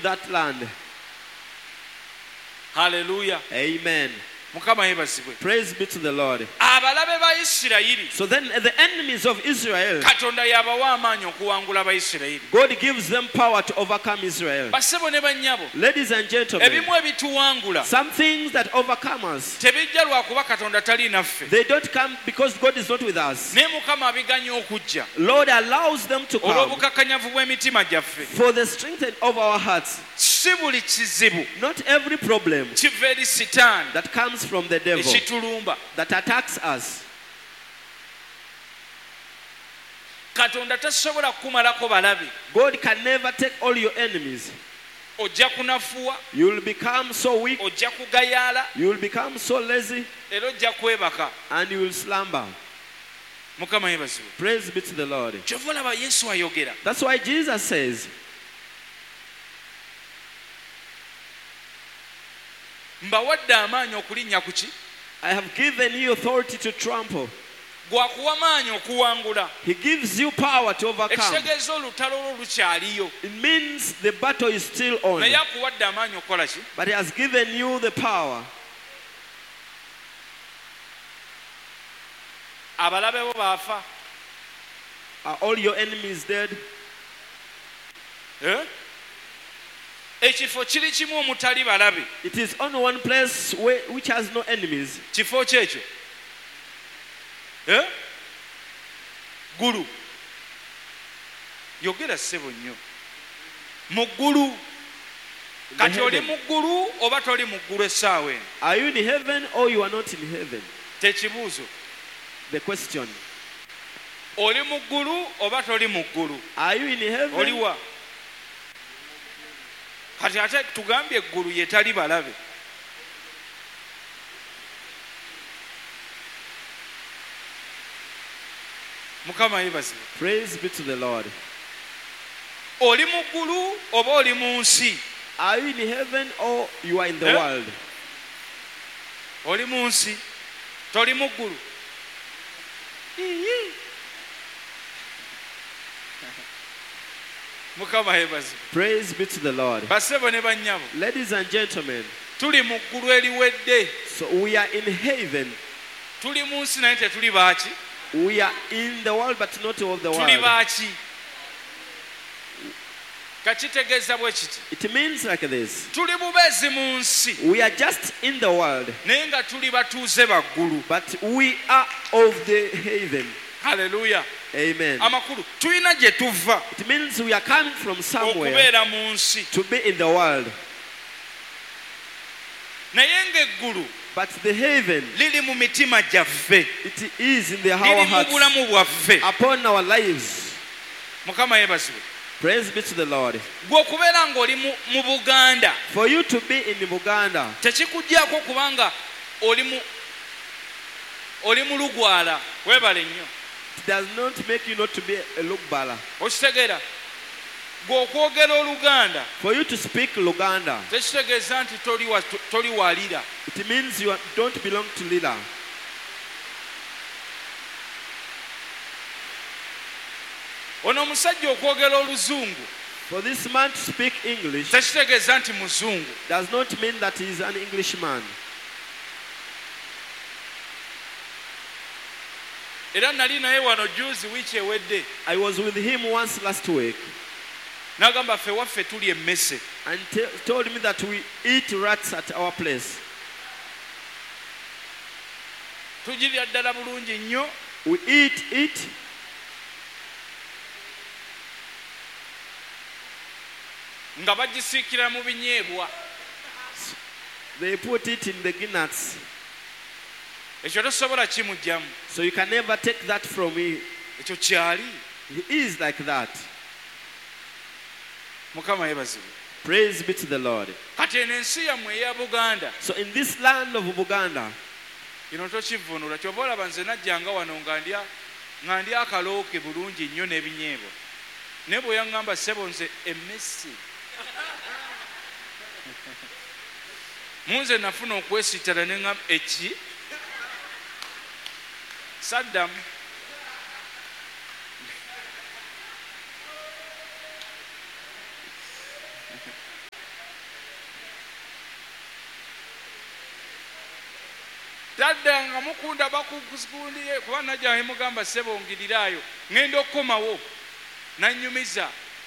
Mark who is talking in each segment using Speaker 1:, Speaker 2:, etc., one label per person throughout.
Speaker 1: that land.
Speaker 2: Hallelujah.
Speaker 1: Amen.
Speaker 2: Mukama yebazibwe.
Speaker 1: Praise be to the Lord.
Speaker 2: Abalabe ba Isirayiri.
Speaker 1: So then the enemies of Israel,
Speaker 2: Katonda yabawa amaanyi okuwangula ba Isirayiri.
Speaker 1: God gives them power to overcome Israel.
Speaker 2: Basebo ne bannyabo.
Speaker 1: Ladies and gentlemen,
Speaker 2: Ebimu ebituwangula.
Speaker 1: some things that overcome us,
Speaker 2: Tebijja lwakuba Katonda tali naffe.
Speaker 1: they don't come because God is not with us.
Speaker 2: Ne Mukama abiganya okujja.
Speaker 1: Lord allows them to come
Speaker 2: Olw'obukakkanyavu bw'emitima gyaffe.
Speaker 1: for the strength of our hearts.
Speaker 2: Si buli kizibu
Speaker 1: Not every problem
Speaker 2: kiva eri Sitaani
Speaker 1: that comes from the devil,
Speaker 2: ekitulumba.
Speaker 1: that attacks us.
Speaker 2: Katonda tasobola kukumalako balabe.
Speaker 1: God can never take all your enemies.
Speaker 2: Ojja kunafuwa,
Speaker 1: You will become so weak,
Speaker 2: ojja kugayaala,
Speaker 1: you will become so lazy,
Speaker 2: era ojja kwebaka.
Speaker 1: and you will slumber.
Speaker 2: Mukama yebazibwe.
Speaker 1: Praise be to the Lord.
Speaker 2: Kyova olaba Yesu ayogera.
Speaker 1: That's why Jesus says,
Speaker 2: Mbawadde amaanyi okulinnya ku ki?
Speaker 1: I have given you authority to trample.
Speaker 2: Gwakuwa maanyi okuwangula.
Speaker 1: He gives you power to overcome.
Speaker 2: Ekitegeeza olutalo olwo lukyaliyo.
Speaker 1: It means the battle is still on.
Speaker 2: Naye akuwadde amaanyi okukola ki?
Speaker 1: But he has given you the power.
Speaker 2: Abalabe bo baafa.
Speaker 1: Are all your enemies dead?
Speaker 2: Ekifo kiri kimu omutali balabe.
Speaker 1: It is only one place which has no enemies.
Speaker 2: Kifo kyekyo. Ggulu. Yogera ssebo nnyo. Mu ggulu. Kati oli mu ggulu oba toli mu ggulu essaawa eno?
Speaker 1: Are you in heaven or you are not in heaven?
Speaker 2: Tekibuuzo.
Speaker 1: The question.
Speaker 2: Oli mu ggulu oba toli mu ggulu?
Speaker 1: Are you in heaven?
Speaker 2: Oliwa? Kati ate tugambye eggulu ye tali balabe. Mukama yebazibwe.
Speaker 1: Praise be to the Lord.
Speaker 2: Oli mu ggulu oba oli mu nsi?
Speaker 1: Are you in heaven or you are in the world?
Speaker 2: Oli mu nsi, toli mu ggulu. Mukama yebazibwe.
Speaker 1: Praise be to the Lord.
Speaker 2: Basebo ne bannyabo.
Speaker 1: Ladies and gentlemen,
Speaker 2: Tuli mu ggulu eriwedde.
Speaker 1: so we are in heaven.
Speaker 2: Tuli mu nsi naye tetuli baaki?
Speaker 1: We are in the world but not of the
Speaker 2: Tuli
Speaker 1: world.
Speaker 2: baaki? Kakitegeeza bwe kiti.
Speaker 1: It means like this.
Speaker 2: Tuli bubeezi mu nsi
Speaker 1: We are just in the world,
Speaker 2: naye nga tuli batuuze baggulu.
Speaker 1: but we are of the heaven.
Speaker 2: Haleluya.
Speaker 1: Amen.
Speaker 2: Amakulu tulina gye tuva
Speaker 1: It means we are coming from somewhere
Speaker 2: okubeera mu nsi.
Speaker 1: to be in the world.
Speaker 2: Naye ng'eggulu
Speaker 1: But the heaven,
Speaker 2: liri mu mitima gyaffe,
Speaker 1: it is in our
Speaker 2: liri mu
Speaker 1: hearts,
Speaker 2: bulamu bwaffe.
Speaker 1: upon our lives.
Speaker 2: Mukama yeebazibwe.
Speaker 1: Praise be to the Lord.
Speaker 2: Gwe okubeera ng'oli mu Buganda
Speaker 1: For you to be in Buganda,
Speaker 2: tekikuggyako kubanga oli mu Lugwala. Weebale nnyo.
Speaker 1: it does not make you not to be a Lugbala.
Speaker 2: Okitegeera? Gwe okwogera Oluganda
Speaker 1: For you to speak Luganda,
Speaker 2: tekitegeeza nti toli walira.
Speaker 1: it means you don't belong to Lila.
Speaker 2: Ono omusajja okwogera Oluzungu
Speaker 1: For this man to speak English
Speaker 2: tekitegeeza nti Muzungu.
Speaker 1: does not mean that he is an Englishman.
Speaker 2: Era nali naye wano juzi wiiki ewedde
Speaker 1: I was with him once last week
Speaker 2: n'agamba ffe waffe tuli emmese.
Speaker 1: and told me that we eat rats at our place.
Speaker 2: Tugirya ddala bulungi nnyo.
Speaker 1: We eat it,
Speaker 2: nga bagisiikira mu binyeebwa.
Speaker 1: they put it in the guinness.
Speaker 2: Ekyo tosobola kimugyamu.
Speaker 1: So you can never take that from me.
Speaker 2: Ekyo kyali.
Speaker 1: He is like that.
Speaker 2: Mukama yeebazibwe.
Speaker 1: Praise be to the Lord.
Speaker 2: Kati eno ensi yammwe eya Buganda
Speaker 1: So in this land of Buganda,
Speaker 2: kino tokivvuunula. Kyova olaba nze najjanga wano nga ndya akalooke bulungi nnyo n'ebinyeebwa. Naye bwe yaŋŋamba ssebo nze emmesi. Munze nafuna okwesittala ne ŋŋamba eki? Saddamu. taddanga mukunda bakusikundiye kuba najja emugamba ssebo ngirirayo ŋŋenda okukomawo nannyumiza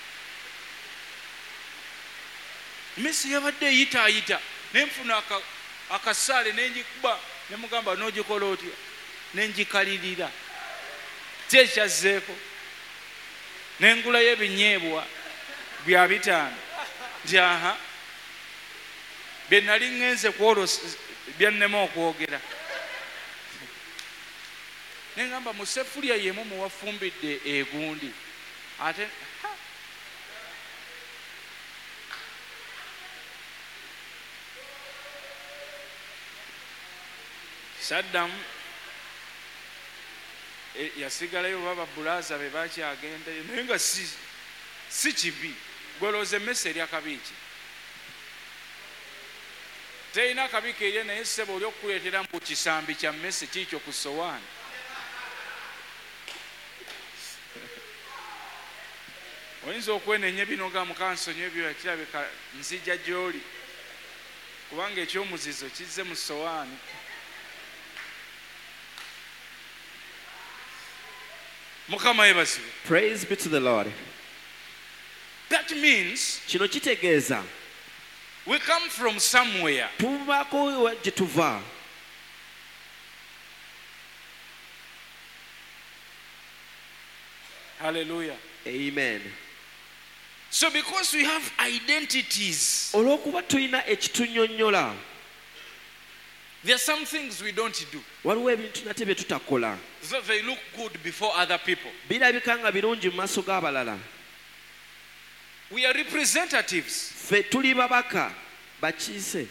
Speaker 2: Messi yabadde eyitaayita nenfuna akasaale nenjikuba nemugamba n'ogikola otya nenjikalirira kyekyazzeeko nengulayo ebinyeebwa bya 5 nti aha bye nali ŋŋenze byannema okwogera nengamba mu sefulya yemu muwafumbidde egundi ate Saddam yasigalayo baba bulaza be bakyagenda naye nga si kibi gwolooze Messi erya kabiiki terina kabiiki erye naye ssebo oli okukuleetera mu kisambi kya Messi kiikyo ku sowaani oyinza okwenenya bino nga mukansonyo ebyo kirabika nzija gy'oli kubanga ekyomuzizo kizze mu sowaani.
Speaker 1: Praise be to the Lord.
Speaker 2: That means
Speaker 1: Kino kitegeeza
Speaker 2: we come from somewhere.
Speaker 1: Tuvako gye tuva.
Speaker 2: Hallelujah.
Speaker 1: Amen.
Speaker 2: So because we have identities,
Speaker 1: Olw'okuba tulina ekitunyonnyola,
Speaker 2: there are some things we don't do.
Speaker 1: waliwo ebintu nate bye tutakola.
Speaker 2: So they look good before other people.
Speaker 1: Birabika nga birungi mu maaso g'abalala.
Speaker 2: We are representatives.
Speaker 1: Ffe tuli babaka bakiise.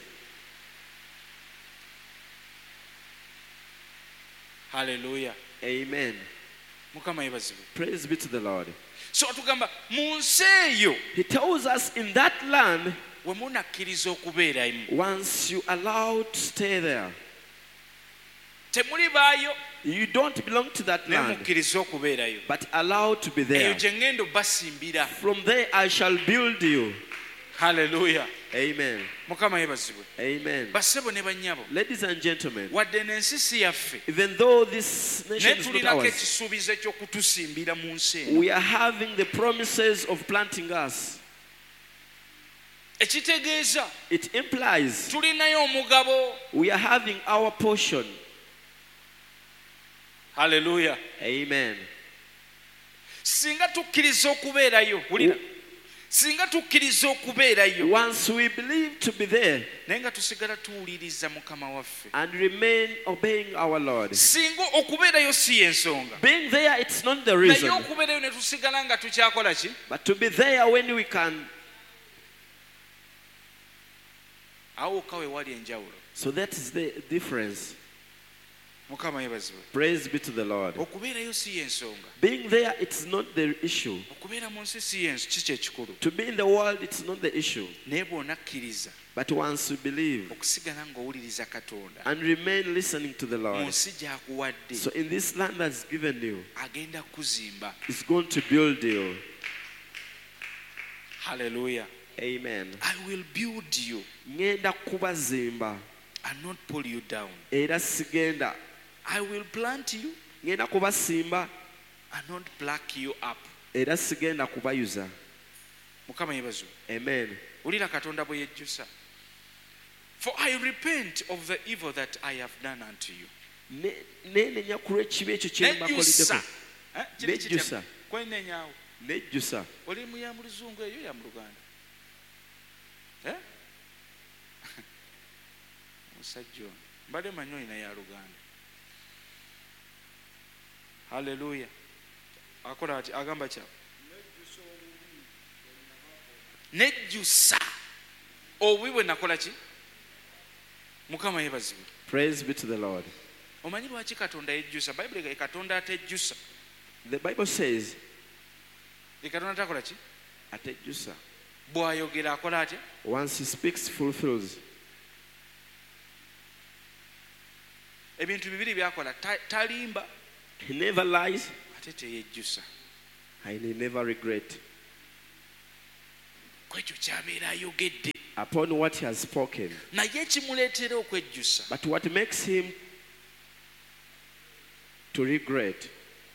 Speaker 2: Hallelujah.
Speaker 1: Amen.
Speaker 2: Mukama yebazibwe.
Speaker 1: Praise be to the Lord.
Speaker 2: So tugamba mu nsi eyo
Speaker 1: He tells us in that land,
Speaker 2: we munakkiriza okubeeramu
Speaker 1: once you allow to stay there,
Speaker 2: temuli baayo
Speaker 1: you don't belong to that
Speaker 2: naye
Speaker 1: land,
Speaker 2: mukkiriza okubeerayo
Speaker 1: but allowed to be
Speaker 2: eyo
Speaker 1: there.
Speaker 2: gye ŋŋenda basimbira.
Speaker 1: From there I shall build you.
Speaker 2: Hallelujah.
Speaker 1: Amen.
Speaker 2: Mukama yebazibwe.
Speaker 1: Amen.
Speaker 2: Bassebo ne bannyabo
Speaker 1: Ladies and gentlemen,
Speaker 2: wadde n'ensi si yaffe
Speaker 1: even though this nation
Speaker 2: naye
Speaker 1: is not
Speaker 2: tulinako
Speaker 1: ours,
Speaker 2: ekisuubizo eky'okutusimbira mu nsi eno.
Speaker 1: we are having the promises of planting us.
Speaker 2: Ekitegeeza
Speaker 1: It implies
Speaker 2: tulinayo omugabo.
Speaker 1: we are having our portion.
Speaker 2: Hallelujah.
Speaker 1: Amen.
Speaker 2: Singa tukkiriza okubeerayo, wulira, singa tukkiriza okubeerayo
Speaker 1: Once we believe to be there
Speaker 2: naye nga tusigala tuwuliriza Mukama waffe,
Speaker 1: and remain obeying our Lord,
Speaker 2: singa okubeerayo si y'ensonga,
Speaker 1: being there, it's not the
Speaker 2: naye
Speaker 1: reason,
Speaker 2: okubeerayo ne tusigala nga tukyakola ki?
Speaker 1: but to be there when we can.
Speaker 2: Awo wokka we wali enjawulo.
Speaker 1: So that is the difference.
Speaker 2: Mukama yebazibwe.
Speaker 1: Praise be to the Lord.
Speaker 2: Okubeerayo si y'ensonga,
Speaker 1: Being there, it's not the issue.
Speaker 2: okubeera mu nsi si kiki ekikulu,
Speaker 1: To be in the world, it's not the issue.
Speaker 2: naye bw'onakkiriza
Speaker 1: But once you believe
Speaker 2: okusigala ng'owuliriza Katonda
Speaker 1: and remain listening to the
Speaker 2: mu
Speaker 1: Lord,
Speaker 2: nsi gy'akuwadde,
Speaker 1: so in this land that's given you,
Speaker 2: agenda kuzimba.
Speaker 1: it's going to build you.
Speaker 2: Hallelujah.
Speaker 1: Amen.
Speaker 2: I will build you
Speaker 1: Ngenda kubazimba
Speaker 2: and not pull you down.
Speaker 1: era sigenda.
Speaker 2: I will plant you
Speaker 1: Ngenda kubasimba
Speaker 2: and not pluck you up.
Speaker 1: era sigenda kubayuza.
Speaker 2: Mukama yebazibwe.
Speaker 1: Amen.
Speaker 2: Ulira Katonda bwe yejjusa. For I repent of the evil that I have done unto you.
Speaker 1: Nenenya ku lw'ekibi ekyo kye
Speaker 2: Nejjusa.
Speaker 1: mbakoliddeko. Nejjusa.
Speaker 2: Kwenenyaawo.
Speaker 1: Nejjusa.
Speaker 2: Oli mu ya mu Luzungu eyo ya mu Luganda. Musajja ono mbadde manyi olina ya Luganda. Hallelujah. Akola ati agamba kya nejjusa obubi bwe nakola ki? Mukama yebazibwe.
Speaker 1: Praise be to the Lord.
Speaker 2: Omanyi lwaki Katonda yejjusa? Bayibuli ye Katonda atejjusa.
Speaker 1: The Bible says,
Speaker 2: Ye Katonda takola ki?
Speaker 1: atejjusa.
Speaker 2: Bw'ayogera akola atya?
Speaker 1: Once he speaks, fulfills.
Speaker 2: Ebintu bibiri byakola, talimba
Speaker 1: He never lies
Speaker 2: ate teyejjusa.
Speaker 1: and he never regrets.
Speaker 2: Kwekyo kyabeera ayogedde.
Speaker 1: Upon what he has spoken.
Speaker 2: Naye ekimuleetera okwejjusa
Speaker 1: But what makes him to regret.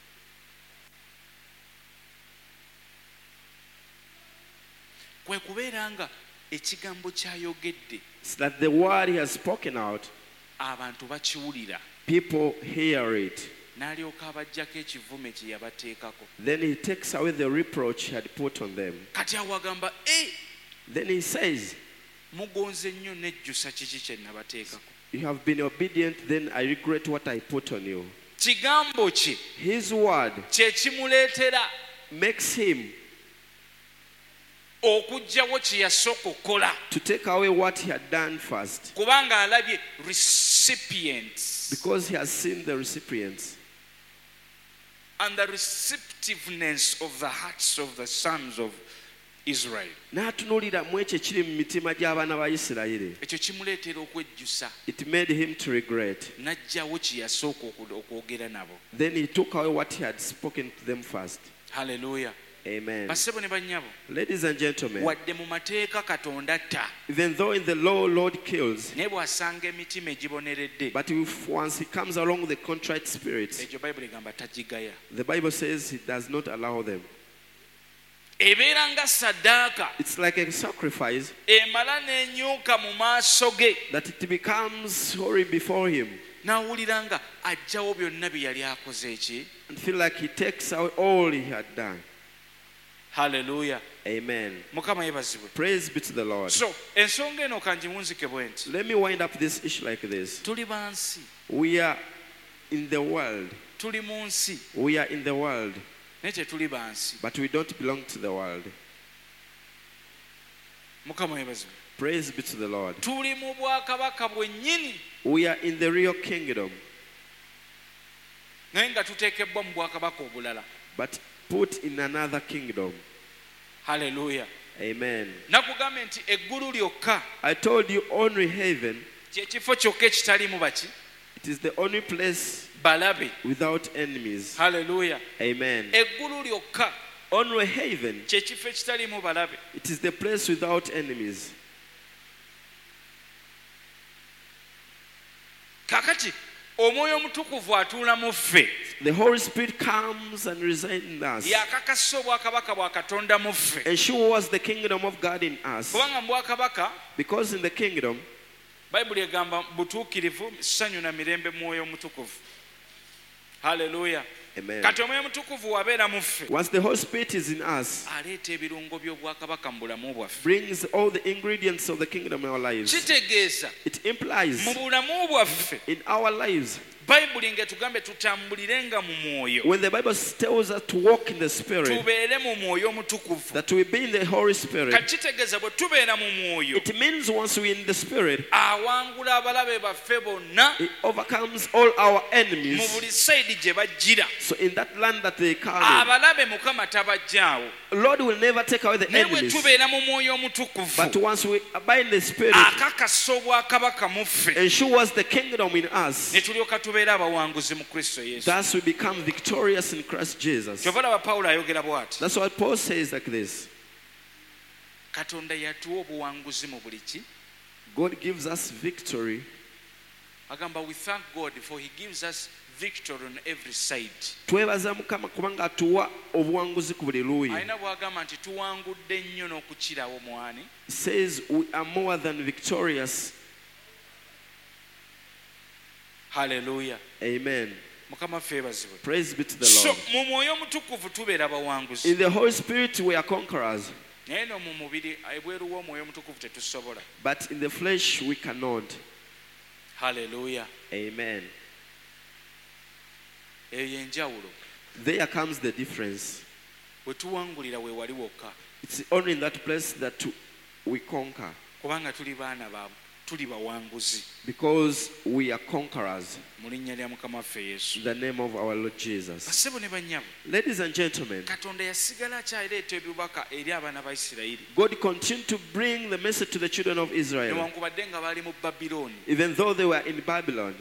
Speaker 2: Kwe kubeera nga ekigambo ky'ayogedde
Speaker 1: It's that the word he has spoken out,
Speaker 2: abantu bakiwulira
Speaker 1: people hear it.
Speaker 2: n'alyoka abaggyako ekivume kye yabateekako.
Speaker 1: Then he takes away the reproach he had put on them.
Speaker 2: Kati awo agamba
Speaker 1: Then he says,
Speaker 2: mugonze nnyo nejjusa kiki kye nabateekako.
Speaker 1: you have been obedient, then I regret what I put on you.
Speaker 2: Kigambo kye
Speaker 1: His word
Speaker 2: kye kimuleetera
Speaker 1: makes him
Speaker 2: okuggyawo kye yasooka okukola,
Speaker 1: to take away what he had done first,
Speaker 2: kubanga alabye recipients
Speaker 1: because he has seen the recipients
Speaker 2: and the receptiveness of the hearts of the sons of Israel.
Speaker 1: n'atunuulira mu ekyo ekiri mu mitima gy'abaana ba Isirayiri.
Speaker 2: Ekyo kimuleetera okwejjusa,
Speaker 1: It made him to regret.
Speaker 2: n'aggyawo kye yasooka okwogera nabo.
Speaker 1: Then he took away what he had spoken to them first.
Speaker 2: Hallelujah.
Speaker 1: Amen.
Speaker 2: Bassebo ne bannyabo,
Speaker 1: Ladies and gentlemen,
Speaker 2: wadde mu mateeka Katonda atta,
Speaker 1: even though in the law Lord kills,
Speaker 2: naye bw'asanga emitima egiboneredde,
Speaker 1: but if once he comes along with the contrite spirits,
Speaker 2: egyo Bayibuli egamba tagigaya.
Speaker 1: the Bible says he does not allow them.
Speaker 2: Ebeera nga ssaddaaka
Speaker 1: It's like a sacrifice
Speaker 2: emala n'enyuka mu maaso ge,
Speaker 1: that it becomes holy before him
Speaker 2: n'awulira nga aggyawo byonna bye yali akoze eki.
Speaker 1: and feel like he takes away all he had done.
Speaker 2: Hallelujah.
Speaker 1: Amen.
Speaker 2: Mukama yebazibwe.
Speaker 1: Praise be to the Lord.
Speaker 2: So ensonga eno kangimunzike bwe nti,
Speaker 1: Let me wind up this issue like this.
Speaker 2: tuli bansi,
Speaker 1: We are in the world.
Speaker 2: tuli mu nsi
Speaker 1: We are in the world,
Speaker 2: naye tetuli bansi.
Speaker 1: but we don't belong to the world.
Speaker 2: Mukama yebazibwe.
Speaker 1: Praise be to the Lord.
Speaker 2: Tuli mu bwakabaka bwennyini
Speaker 1: We are in the real kingdom,
Speaker 2: naye nga tuteekebbwa mu bwakabaka obulala.
Speaker 1: but put in another kingdom.
Speaker 2: Hallelujah.
Speaker 1: Amen.
Speaker 2: Nakugambe nti eggulu lyokka
Speaker 1: I told you only heaven,
Speaker 2: kye kifo kyokka ekitalimu baki
Speaker 1: it is the only place
Speaker 2: balabe.
Speaker 1: without enemies.
Speaker 2: Hallelujah.
Speaker 1: Amen.
Speaker 2: Eggulu lyokka
Speaker 1: Only heaven,
Speaker 2: kye kifo ekitalimu balabe.
Speaker 1: it is the place without enemies.
Speaker 2: Kakati omwoyo omutukuvu atuula mu ffe,
Speaker 1: The Holy Spirit comes and resides in us,
Speaker 2: yakakasa obwakabaka bwa Katonda mu ffe,
Speaker 1: ensures the kingdom of God in us.
Speaker 2: kubanga mu bwakabaka
Speaker 1: Because in the kingdom,
Speaker 2: Bayibuli egamba butuukirivu, ssanyu na mirembe mwoyo omutukuvu. Hallelujah.
Speaker 1: amen.
Speaker 2: Kati omwoyo omutukuvu wabeera mu ffe,
Speaker 1: Once the Holy Spirit is in us,
Speaker 2: aleeta ebirungo by'obwakabaka mu bulamu bwaffe.
Speaker 1: brings all the ingredients of the kingdom in our lives.
Speaker 2: Kitegeeza
Speaker 1: It implies
Speaker 2: mu bulamu bwaffe
Speaker 1: in our lives,
Speaker 2: Bayibuli ng'etugambe tutambulirenga mu mwoyo,
Speaker 1: when the Bible tells us to walk in the Spirit,
Speaker 2: tubeere mu mwoyo omutukuvu.
Speaker 1: that we be in the Holy Spirit,
Speaker 2: Kati kitegeeza bwe tubeera mu mwoyo,
Speaker 1: it means once we're in the Spirit,
Speaker 2: awangula abalabe baffe bonna
Speaker 1: it overcomes all our
Speaker 2: mu
Speaker 1: enemies.
Speaker 2: buli sayidi gye bajjira.
Speaker 1: So in that land that they come
Speaker 2: Abalabe Mukama tabajjaawo,
Speaker 1: in, Lord will never take away the
Speaker 2: naye bwe
Speaker 1: enemies.
Speaker 2: tubeera mu mwoyo
Speaker 1: But
Speaker 2: omutukuvu,
Speaker 1: once we abide in the Spirit,
Speaker 2: akakasa obwakabaka mu ffe,
Speaker 1: ensures the kingdom in us.
Speaker 2: ne tulyoka tubeera abawanguzi mu Kristo Yesu.
Speaker 1: Thus we become victorious in Christ Jesus.
Speaker 2: Kyova laba Pawulo ayogera bw'ati,
Speaker 1: That's what Paul says like this.
Speaker 2: Katonda yatuwa obuwanguzi mu buli ki.
Speaker 1: God gives us victory.
Speaker 2: Agamba we thank God for he gives us victory on every side.
Speaker 1: Twebaza Mukama kubanga atuwa obuwanguzi ku buli luuyi.
Speaker 2: Alina bw'agamba nti tuwangudde nnyo n'okukirawo mwani.
Speaker 1: He says we are more than victorious.
Speaker 2: Hallelujah.
Speaker 1: Amen.
Speaker 2: Mukama ffe yeebazibwe.
Speaker 1: Praise be to the
Speaker 2: So
Speaker 1: Lord.
Speaker 2: mu mwoyo omutukuvu tubeera abawanguzi.
Speaker 1: In the Holy Spirit we are conquerors,
Speaker 2: Naye no mu mubiri ebweru w'omwoyo omutukuvu tetusobola.
Speaker 1: but in the flesh we cannot.
Speaker 2: Hallelujah.
Speaker 1: Amen.
Speaker 2: Eyo y'enjawulo.
Speaker 1: There comes the difference.
Speaker 2: Bwe tuwangulira we wali wokka,
Speaker 1: It's only in that place that we conquer,
Speaker 2: kubanga tuli baana ba tuli bawanguzi
Speaker 1: because we are conquerors
Speaker 2: mu linnya lya Mukama waffe Yesu.
Speaker 1: in the name of our Lord Jesus.
Speaker 2: Bassebo ne bannyabo,
Speaker 1: Ladies and gentlemen,
Speaker 2: Katonda yasigala akyaleeta ebibaka eri abaana ba Isirayiri
Speaker 1: God continued to bring the message to the children of Israel,
Speaker 2: newankubadde nga bali mu Babilooni.
Speaker 1: even though they were in Babylon.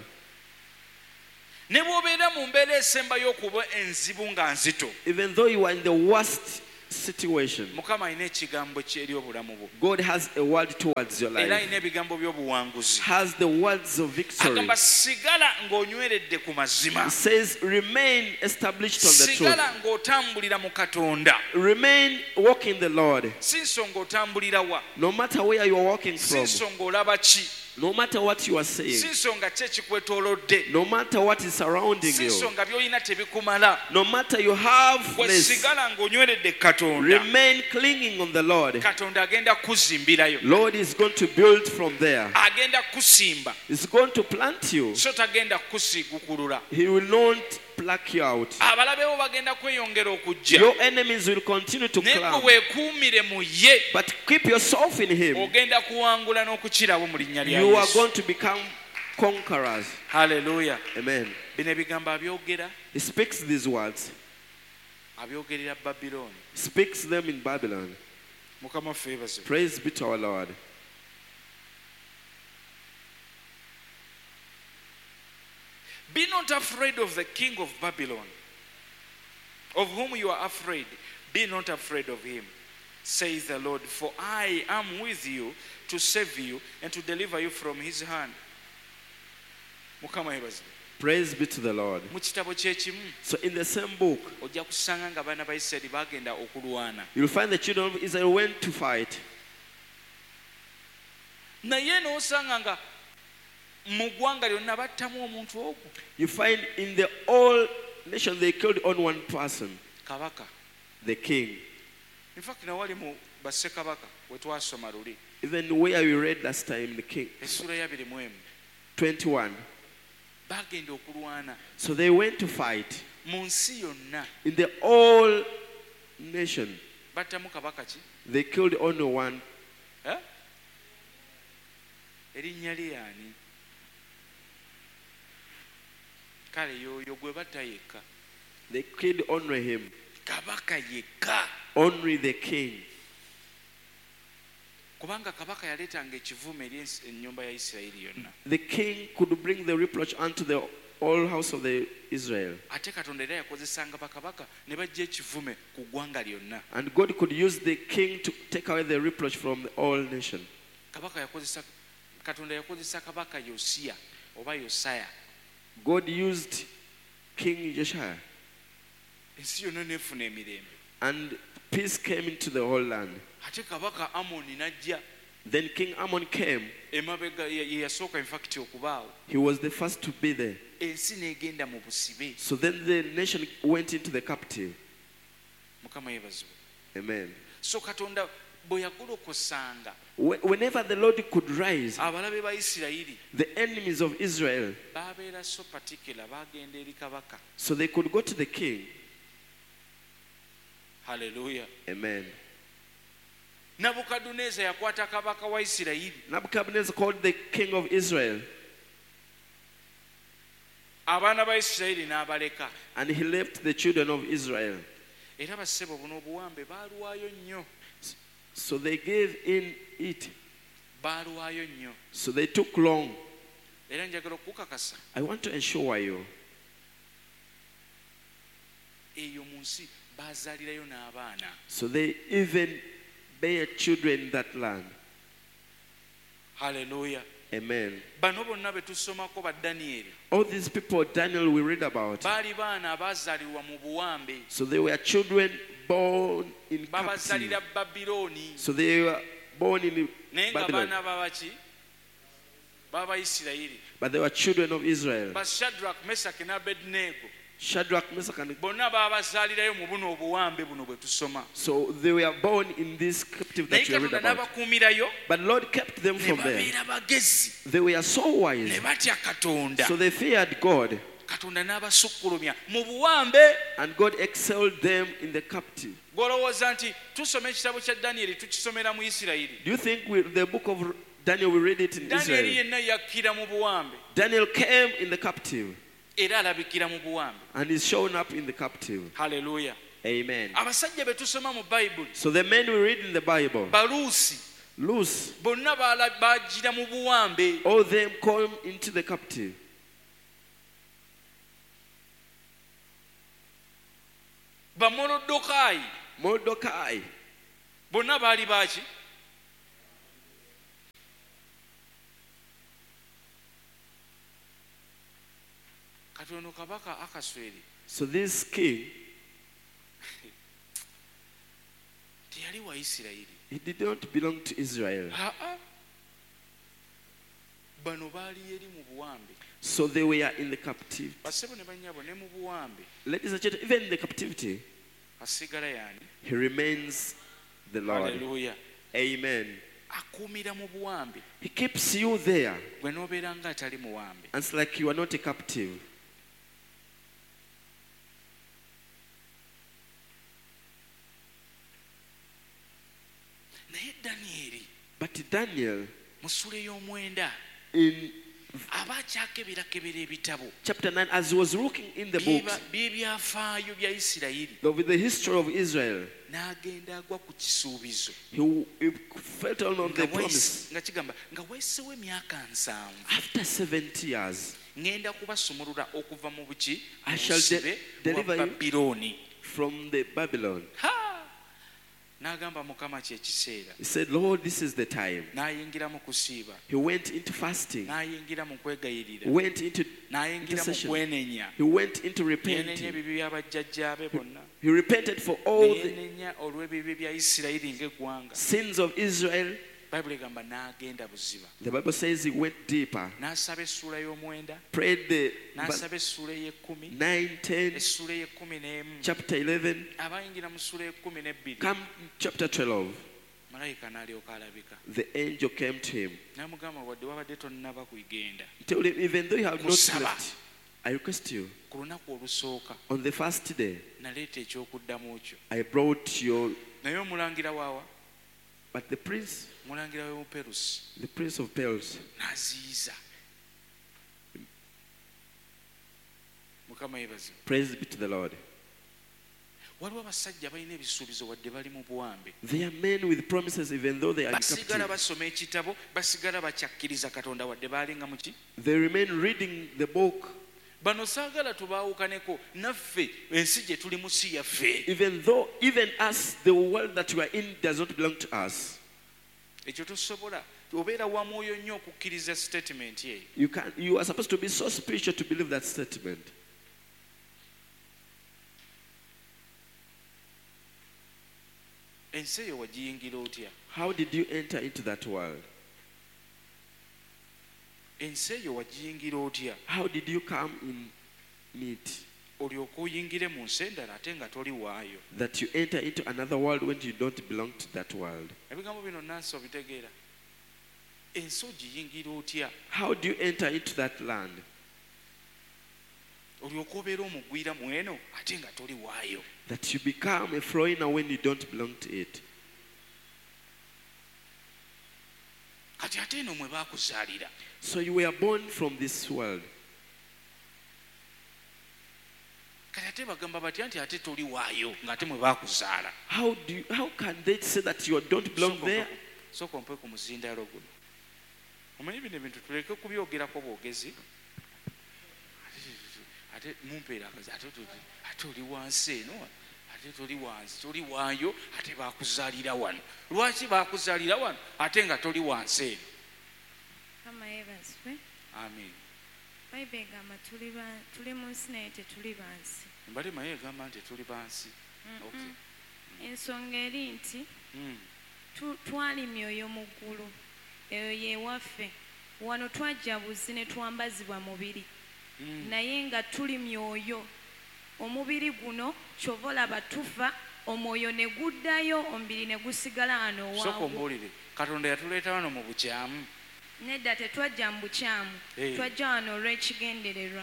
Speaker 2: Ne bw'obeera mu mbeera esembayo okuba enzibu nga nzito,
Speaker 1: Even though you are in the worst situation,
Speaker 2: Mukama alina ekigambo kye eri obulamu bwo.
Speaker 1: God has a word towards your
Speaker 2: Era
Speaker 1: life,
Speaker 2: alina ebigambo by'obuwanguzi.
Speaker 1: has the words of victory.
Speaker 2: Agamba sigala ng'onyweredde ku mazima.
Speaker 1: It says, remain established on the truth.
Speaker 2: Sigala ng'otambulira mu Katonda.
Speaker 1: Remain walking the Lord.
Speaker 2: Si nsonga otambulira wa.
Speaker 1: No matter where you are walking
Speaker 2: Si
Speaker 1: from,
Speaker 2: nsonga olaba ki.
Speaker 1: no matter what you are
Speaker 2: Si
Speaker 1: saying,
Speaker 2: nsonga ki ekikwetoolodde.
Speaker 1: no matter what is surrounding
Speaker 2: Si
Speaker 1: you,
Speaker 2: nsonga by'olina tebikumala.
Speaker 1: no matter you have
Speaker 2: Bwe
Speaker 1: less,
Speaker 2: sigala ng'onyweredde Katonda.
Speaker 1: remain clinging on the Lord.
Speaker 2: Katonda agenda kuzimbirayo.
Speaker 1: Lord is going to build from there.
Speaker 2: Agenda kusimba.
Speaker 1: He's going to plant you.
Speaker 2: So tagenda kusigukulula.
Speaker 1: He will not pluck you out.
Speaker 2: Abalabe bo bagenda kweyongera okujja.
Speaker 1: Your enemies will continue to
Speaker 2: Naye
Speaker 1: climb,
Speaker 2: gwe weekuumire mu ye.
Speaker 1: but keep yourself in Him.
Speaker 2: Ogenda kuwangula n'okukirawo mu linnya lya
Speaker 1: You are
Speaker 2: Yesu.
Speaker 1: going to become conquerors.
Speaker 2: Haleluya.
Speaker 1: Amen.
Speaker 2: Bino ebigambo abyogera,
Speaker 1: He speaks these words.
Speaker 2: abyogerera Babilooni.
Speaker 1: He speaks them in Babylon.
Speaker 2: Mukama waffe yeebazibwe.
Speaker 1: Praise be to our Lord.
Speaker 2: Be not afraid of the king of Babylon, of whom you are afraid. Be not afraid of him, says the Lord, for I am with you to save you and to deliver you from his hand. Mukama yeebazibwe.
Speaker 1: Praise be to the Lord.
Speaker 2: Mu kitabo kyekimu
Speaker 1: So in the same book,
Speaker 2: ojja kusanga nga abaana ba Isirayiri bagenda okulwana.
Speaker 1: you'll find the children of Israel went to fight.
Speaker 2: Naye n'osanga nga mu ggwanga lyonna battamu omuntu ogwo.
Speaker 1: You find in the whole nation they killed on one person,
Speaker 2: Kabaka.
Speaker 1: the king.
Speaker 2: In fact nawali mu bassekabaka we twasoma luli.
Speaker 1: Even where we read last time, the king,
Speaker 2: Essula ya 21.
Speaker 1: 21.
Speaker 2: Bagenda okulwana
Speaker 1: So they went to fight.
Speaker 2: mu nsi yonna.
Speaker 1: In the whole nation,
Speaker 2: Battamu kabaka ki?
Speaker 1: they killed only one.
Speaker 2: Erinnya lye ani? Kale y'oyo gwe batta yekka.
Speaker 1: They killed only him,
Speaker 2: Kabaka yekka.
Speaker 1: only the king.
Speaker 2: Kubanga kabaka yaleetanga ekivume eri ennyumba ya Isirayiri yonna.
Speaker 1: The king could bring the reproach unto the whole house of the Israel.
Speaker 2: Ate Katonda era yakozesanga bakabaka ne bajja ekivume ku ggwanga lyonna.
Speaker 1: And God could use the king to take away the reproach from the whole nation.
Speaker 2: Katonda yakozesa kabaka Yosiya oba Yosaya.
Speaker 1: God used King Josiah,
Speaker 2: Ensi yonna n'efuna emirembe.
Speaker 1: and peace came into the whole land.
Speaker 2: Ate kabaka Amoni n'ajja.
Speaker 1: Then King Ammon came.
Speaker 2: Emabega ye yasooka in fact okubaawo.
Speaker 1: He was the first to be there.
Speaker 2: Ensi n'egenda mu busibe.
Speaker 1: So then the nation went into the captive.
Speaker 2: Mukama yeebazibwe.
Speaker 1: Amen.
Speaker 2: So Katonda bwe yagolokosanga
Speaker 1: Whenever the Lord could rise,
Speaker 2: abalabe ba Isirayiri
Speaker 1: the enemies of Israel,
Speaker 2: babeera so particular bagenda eri kabaka.
Speaker 1: so they could go to the king.
Speaker 2: Haleluya.
Speaker 1: Amen.
Speaker 2: Nabukaduneza yakwata kabaka wa Isirayiri.
Speaker 1: Nebuchadnezzar called the king of Israel,
Speaker 2: Abaana ba Isirayiri n'abaleka.
Speaker 1: and he left the children of Israel.
Speaker 2: Era bassebo buno obuwambe baalwayo nnyo.
Speaker 1: So they gave in it.
Speaker 2: Baalwayo nnyo.
Speaker 1: So they took long.
Speaker 2: Era njagala okukakasa.
Speaker 1: I want to assure you,
Speaker 2: Eyo mu nsi baazaalirayo n'abaana.
Speaker 1: so they even bear children in that land.
Speaker 2: Haleluya.
Speaker 1: Amen.
Speaker 2: Bano bonna be tusomako ba Danieri.
Speaker 1: All these people Daniel we read about,
Speaker 2: Baali baana abaazaalirwa mu buwambe.
Speaker 1: so they were children born in captivity.
Speaker 2: Babazaalira Babilooni.
Speaker 1: So they were born in
Speaker 2: Naye nga
Speaker 1: Babylon,
Speaker 2: baana babaki? Baba Isirayiri.
Speaker 1: but they were children of Israel.
Speaker 2: Ba Shadrach, Meshach ne Abednego.
Speaker 1: Shadrach, Meshach, and
Speaker 2: Bonna baabazaalirayo mu buno obuwambe buno bwe tusoma.
Speaker 1: so they were born in this captive
Speaker 2: Naye
Speaker 1: that you read
Speaker 2: Katonda
Speaker 1: about.
Speaker 2: n'abakuumirayo
Speaker 1: But Lord kept them
Speaker 2: ne
Speaker 1: from there.
Speaker 2: babeera bagezi.
Speaker 1: They were so
Speaker 2: Ne
Speaker 1: wise,
Speaker 2: batya Katonda.
Speaker 1: so they feared God,
Speaker 2: Katonda n'abasukkulumya mu buwambe.
Speaker 1: and God excelled them in the captive.
Speaker 2: Gw'olowooza nti tusoma ekitabo kya Danieri tukisomera mu Isirayiri.
Speaker 1: Do you think the book of Daniel, we read it in
Speaker 2: Danieri
Speaker 1: Israel?
Speaker 2: yenna yakkira mu buwambe
Speaker 1: Daniel came in the captive,
Speaker 2: era alabikira mu buwambe.
Speaker 1: and is shown up in the captive.
Speaker 2: Haleluya.
Speaker 1: Amen.
Speaker 2: Abasajja be tusoma mu Bayibuli,
Speaker 1: So the men we read in the Bible,
Speaker 2: Baluusi,
Speaker 1: loose,
Speaker 2: bonna baajira mu buwambe.
Speaker 1: all them come into the captive.
Speaker 2: Bamolodokaayi
Speaker 1: Mordecai.
Speaker 2: bonna baali baaki? kati ono kabaka Akasweri
Speaker 1: So this king,
Speaker 2: teyali wa Isirayiri.
Speaker 1: he did not belong to Israel.
Speaker 2: Bano baali eri mu buwambe.
Speaker 1: So they were in the captivity.
Speaker 2: Bassebo ne bannyabo ne mu buwambe.
Speaker 1: Ladies and gentlemen, even in the captivity,
Speaker 2: Asigala yani.
Speaker 1: he remains the Lord.
Speaker 2: Hallelujah.
Speaker 1: Amen.
Speaker 2: Akuumira mu buwambe.
Speaker 1: He keeps you there.
Speaker 2: Gwe n'obeera nga atali muwambe.
Speaker 1: And it's like you are not a captive.
Speaker 2: Naye Danyeri
Speaker 1: But Daniel,
Speaker 2: mu ssula ey'omwenda
Speaker 1: in
Speaker 2: aba akyakebera ebitabo
Speaker 1: chapter 9, as he was looking in the books
Speaker 2: by'ebyafaayo bya Isirayiri,
Speaker 1: of the history of Israel,
Speaker 2: n'agenda agwa ku kisuubizo
Speaker 1: he felt on the promise.
Speaker 2: nga kigamba nga weesewo emyaka 7
Speaker 1: After 70 years,
Speaker 2: ngenda kubasumulula okuva mu buki
Speaker 1: I shall deliver you
Speaker 2: Babilooni.
Speaker 1: from the Babylon.
Speaker 2: N'agamba Mukama kye kiseera.
Speaker 1: He said, Lord, this is the time.
Speaker 2: N'ayingira mu kusiiba,
Speaker 1: He went into fasting.
Speaker 2: n'ayingira mu kwegayirira,
Speaker 1: He went into
Speaker 2: n'ayingira mu
Speaker 1: intercession.
Speaker 2: kwenenya.
Speaker 1: He went into
Speaker 2: Yenenya
Speaker 1: repenting.
Speaker 2: ebibi bya bajjajjaabe bonna.
Speaker 1: He repented for all the
Speaker 2: Yenenya olw'ebibi bya Isirayiri ng'eggwanga.
Speaker 1: sins of Israel.
Speaker 2: Bayibuli egamba n'agenda buziba.
Speaker 1: The Bible says he went deeper.
Speaker 2: N'asaba essuula y'omwenda,
Speaker 1: Prayed the
Speaker 2: n'asaba essuula ey'ekkumi,
Speaker 1: 9, 10,
Speaker 2: essuula ey'ekkumi n'emu.
Speaker 1: chapter 11,
Speaker 2: Abayingira mu ssuula y'ekkumi n'ebbiri,
Speaker 1: come chapter 12.
Speaker 2: malayika n'alyoka alabika.
Speaker 1: The angel came to him.
Speaker 2: N'amugamba wadde wabadde tonnaba kugenda,
Speaker 1: Told him, even though you have not
Speaker 2: Kusaba.
Speaker 1: left, I request you,
Speaker 2: ku lunaku olusooka
Speaker 1: on the first day,
Speaker 2: naleeta ekyokuddamu kyo.
Speaker 1: I brought your,
Speaker 2: Naye omulangira waawa,
Speaker 1: but the prince
Speaker 2: omulangira w'Omuperusi
Speaker 1: of Perils,
Speaker 2: n'aziyiza. Mukama yeebazibwe.
Speaker 1: praise be to the Lord.
Speaker 2: Waliwo abasajja balina ebisuubizo wadde bali mu buwambe.
Speaker 1: They are men with promises even though they are in
Speaker 2: Basigala
Speaker 1: captivity.
Speaker 2: basoma ekitabo, basigala bakyakkiriza Katonda wadde baalinga muki.
Speaker 1: They remain reading the book
Speaker 2: Bano saagala tubaawukaneko, naffe ensi gye tulimu si yaffe.
Speaker 1: even us, the world that we are in does not belong to us.
Speaker 2: Ekyo tosobola. Obeera wa mwoyo nnyo okukkiriza statement eyo.
Speaker 1: You are supposed to be so spiritual to believe that statement.
Speaker 2: Ensi eyo wagiyingira otya?
Speaker 1: How did you enter into that world?
Speaker 2: Ensi eyo wagiyingira otya?
Speaker 1: How did you come in it?
Speaker 2: Olyoke oyingire mu nsi endala ate nga toli waayo.
Speaker 1: That you enter into another world when you don't belong to that world.
Speaker 2: Ebigambo bino nansi obitegeera. Ensi ogiyingira otya?
Speaker 1: How do you enter into that land?
Speaker 2: Olyoke obeera omugwira mu eno ate nga toli waayo.
Speaker 1: That you become a foreigner when you don't belong to it.
Speaker 2: Kati ate eno mwe baakuzaalira.
Speaker 1: So you were born from this world.
Speaker 2: Kati ate bagamba batya nti ate toli waayo ng'ate mwe baakuzaala.
Speaker 1: How can they say that you don't belong there?
Speaker 2: Sooka ompe ku muzindaalo guno. Omanyi bino ebintu tuleke kubyogerako bwogezi. Ate mumpeera akazi ate oli wansi eno ate toli wansi toli waayo ate baakuzaalira wano. Lwaki baakuzaalira wano ate nga toli wansi eno?
Speaker 3: Kama yeebazibwe.
Speaker 2: Amen.
Speaker 3: Bayibuli egamba tuli mu nsi naye tetuli bansi.
Speaker 2: Embalema ye egamba nti tuli bansi. Okay.
Speaker 3: Ensonga eri nti twali myoyo mu ggulu, eyo yeewaffe. Wano twajja buzzi ne twambazibwa mubiri, naye nga tuli myoyo. Omubiri guno kyova olaba tufa, omwoyo ne guddayo, omubiri ne gusigala wano owangu.
Speaker 2: Sooka ombuulire, Katonda yatuleeta wano mu bukyamu.
Speaker 3: Nedda tetwajja mu bukyamu, twajja wano olw'ekigendererwa.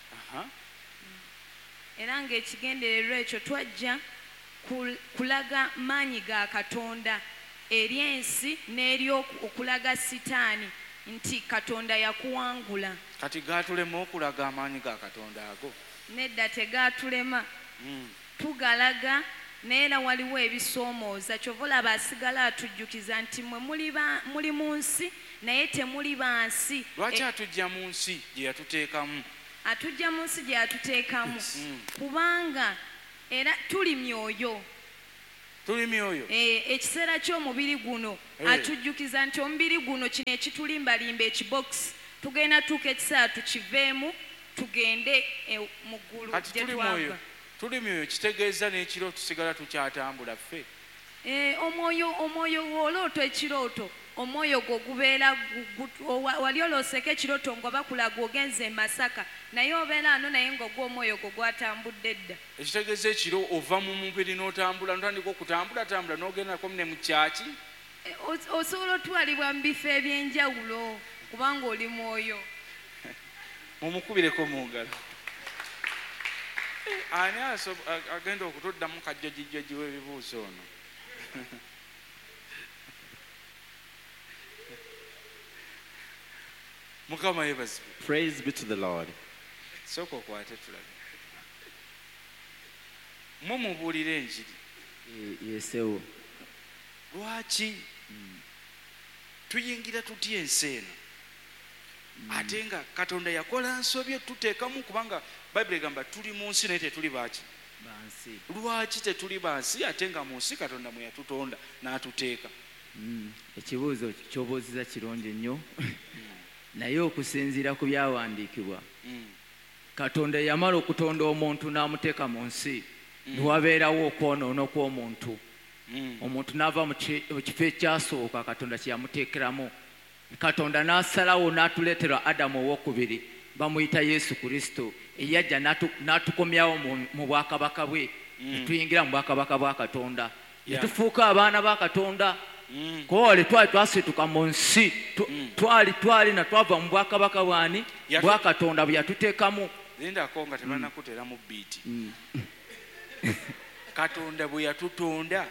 Speaker 3: Era ng'ekigendererwa ekyo twajja kulaga maanyi ga Katonda eri ensi n'eri okulaga Sitaani nti Katonda yakuwangula.
Speaker 2: Kati gaatulema okulaga amaanyi ga Katonda ago?
Speaker 3: Nedda tegaatulema, tugalaga naye era waliwo ebisoomooza. Kyova olaba asigala atujjukiza nti mwe muli mu nsi naye temuli bansi.
Speaker 2: Lwaki atujja mu nsi gye yatuteekamu?
Speaker 3: Atujja mu nsi gye yatuteekamu kubanga era tuli myoyo.
Speaker 2: tuli myoyo.
Speaker 3: Ekiseera ky'omubiri guno atujjukiza nti omubiri guno kino ekitulimbalimba ekibokisi tugenda tuuka ekiseera tukiveemu tugende mu ggulu gye twava.
Speaker 2: Tuli myoyo kitegeeza n'ekiro tusigala tukyatambula ffe.
Speaker 3: Omwoyo w'oloota ekirooto omwoyo gwo gubeera wali olooseko ekirooto nga bakulaga ogenze e Masaka naye obeera ano naye ng'ogwa omwoyo gwo gwatambudde dda.
Speaker 2: Ekitegeeza ekiro ova mu mubiri n'otambula n'otandika okutambulatambula n'ogendako ne mu kyaki.
Speaker 3: Osobola otwalibwa mu bifo eby'enjawulo kubanga oli mwoyo.
Speaker 2: Mumukubireko mu ngalo. Ani agenda okutuddamu kajjajijjaji w'ebibuuzo ono? Mukama yebazibwe.
Speaker 1: Praise be to the Lord.
Speaker 2: Sooka okwate tulabe. Mumubuulira enjiri.
Speaker 4: Yesewo.
Speaker 2: Lwaki tuyingira tutya ensi eno ate nga Katonda yakola nsobye tuteekamu kubanga Bayibuli egamba tuli mu nsi naye tetuli baaki
Speaker 4: Bansi.
Speaker 2: Lwaki tetuli bansi ate nga mu nsi Katonda mwe yatutonda n'atuteeka?
Speaker 4: Ekibuuzo ky'obuuziza kirungi nnyo naye okusinziira ku byawandiikibwa Katonda yamala okutonda omuntu n'amuteeka mu nsi niwabeerawo okwonoona kw'omuntu. Omuntu n'ava mu kifo ekyasooka Katonda kye yamuteekeramu. Katonda n'asalawo n'atuleetera Adamu owookubiri bamuyita Yesu Kristo eyajja n'atukomyawo mu bwakabaka bwe netuyingira mu bwakabaka bwa Katonda netufuuka abaana ba Katonda. Kole twali twasituka mu nsi twali na twava mu bwakabaka bwani bwa Katonda bwe yatuteekamu.
Speaker 2: Lindako nga tebanakuteramu biiti. Katonda bwe yatutonda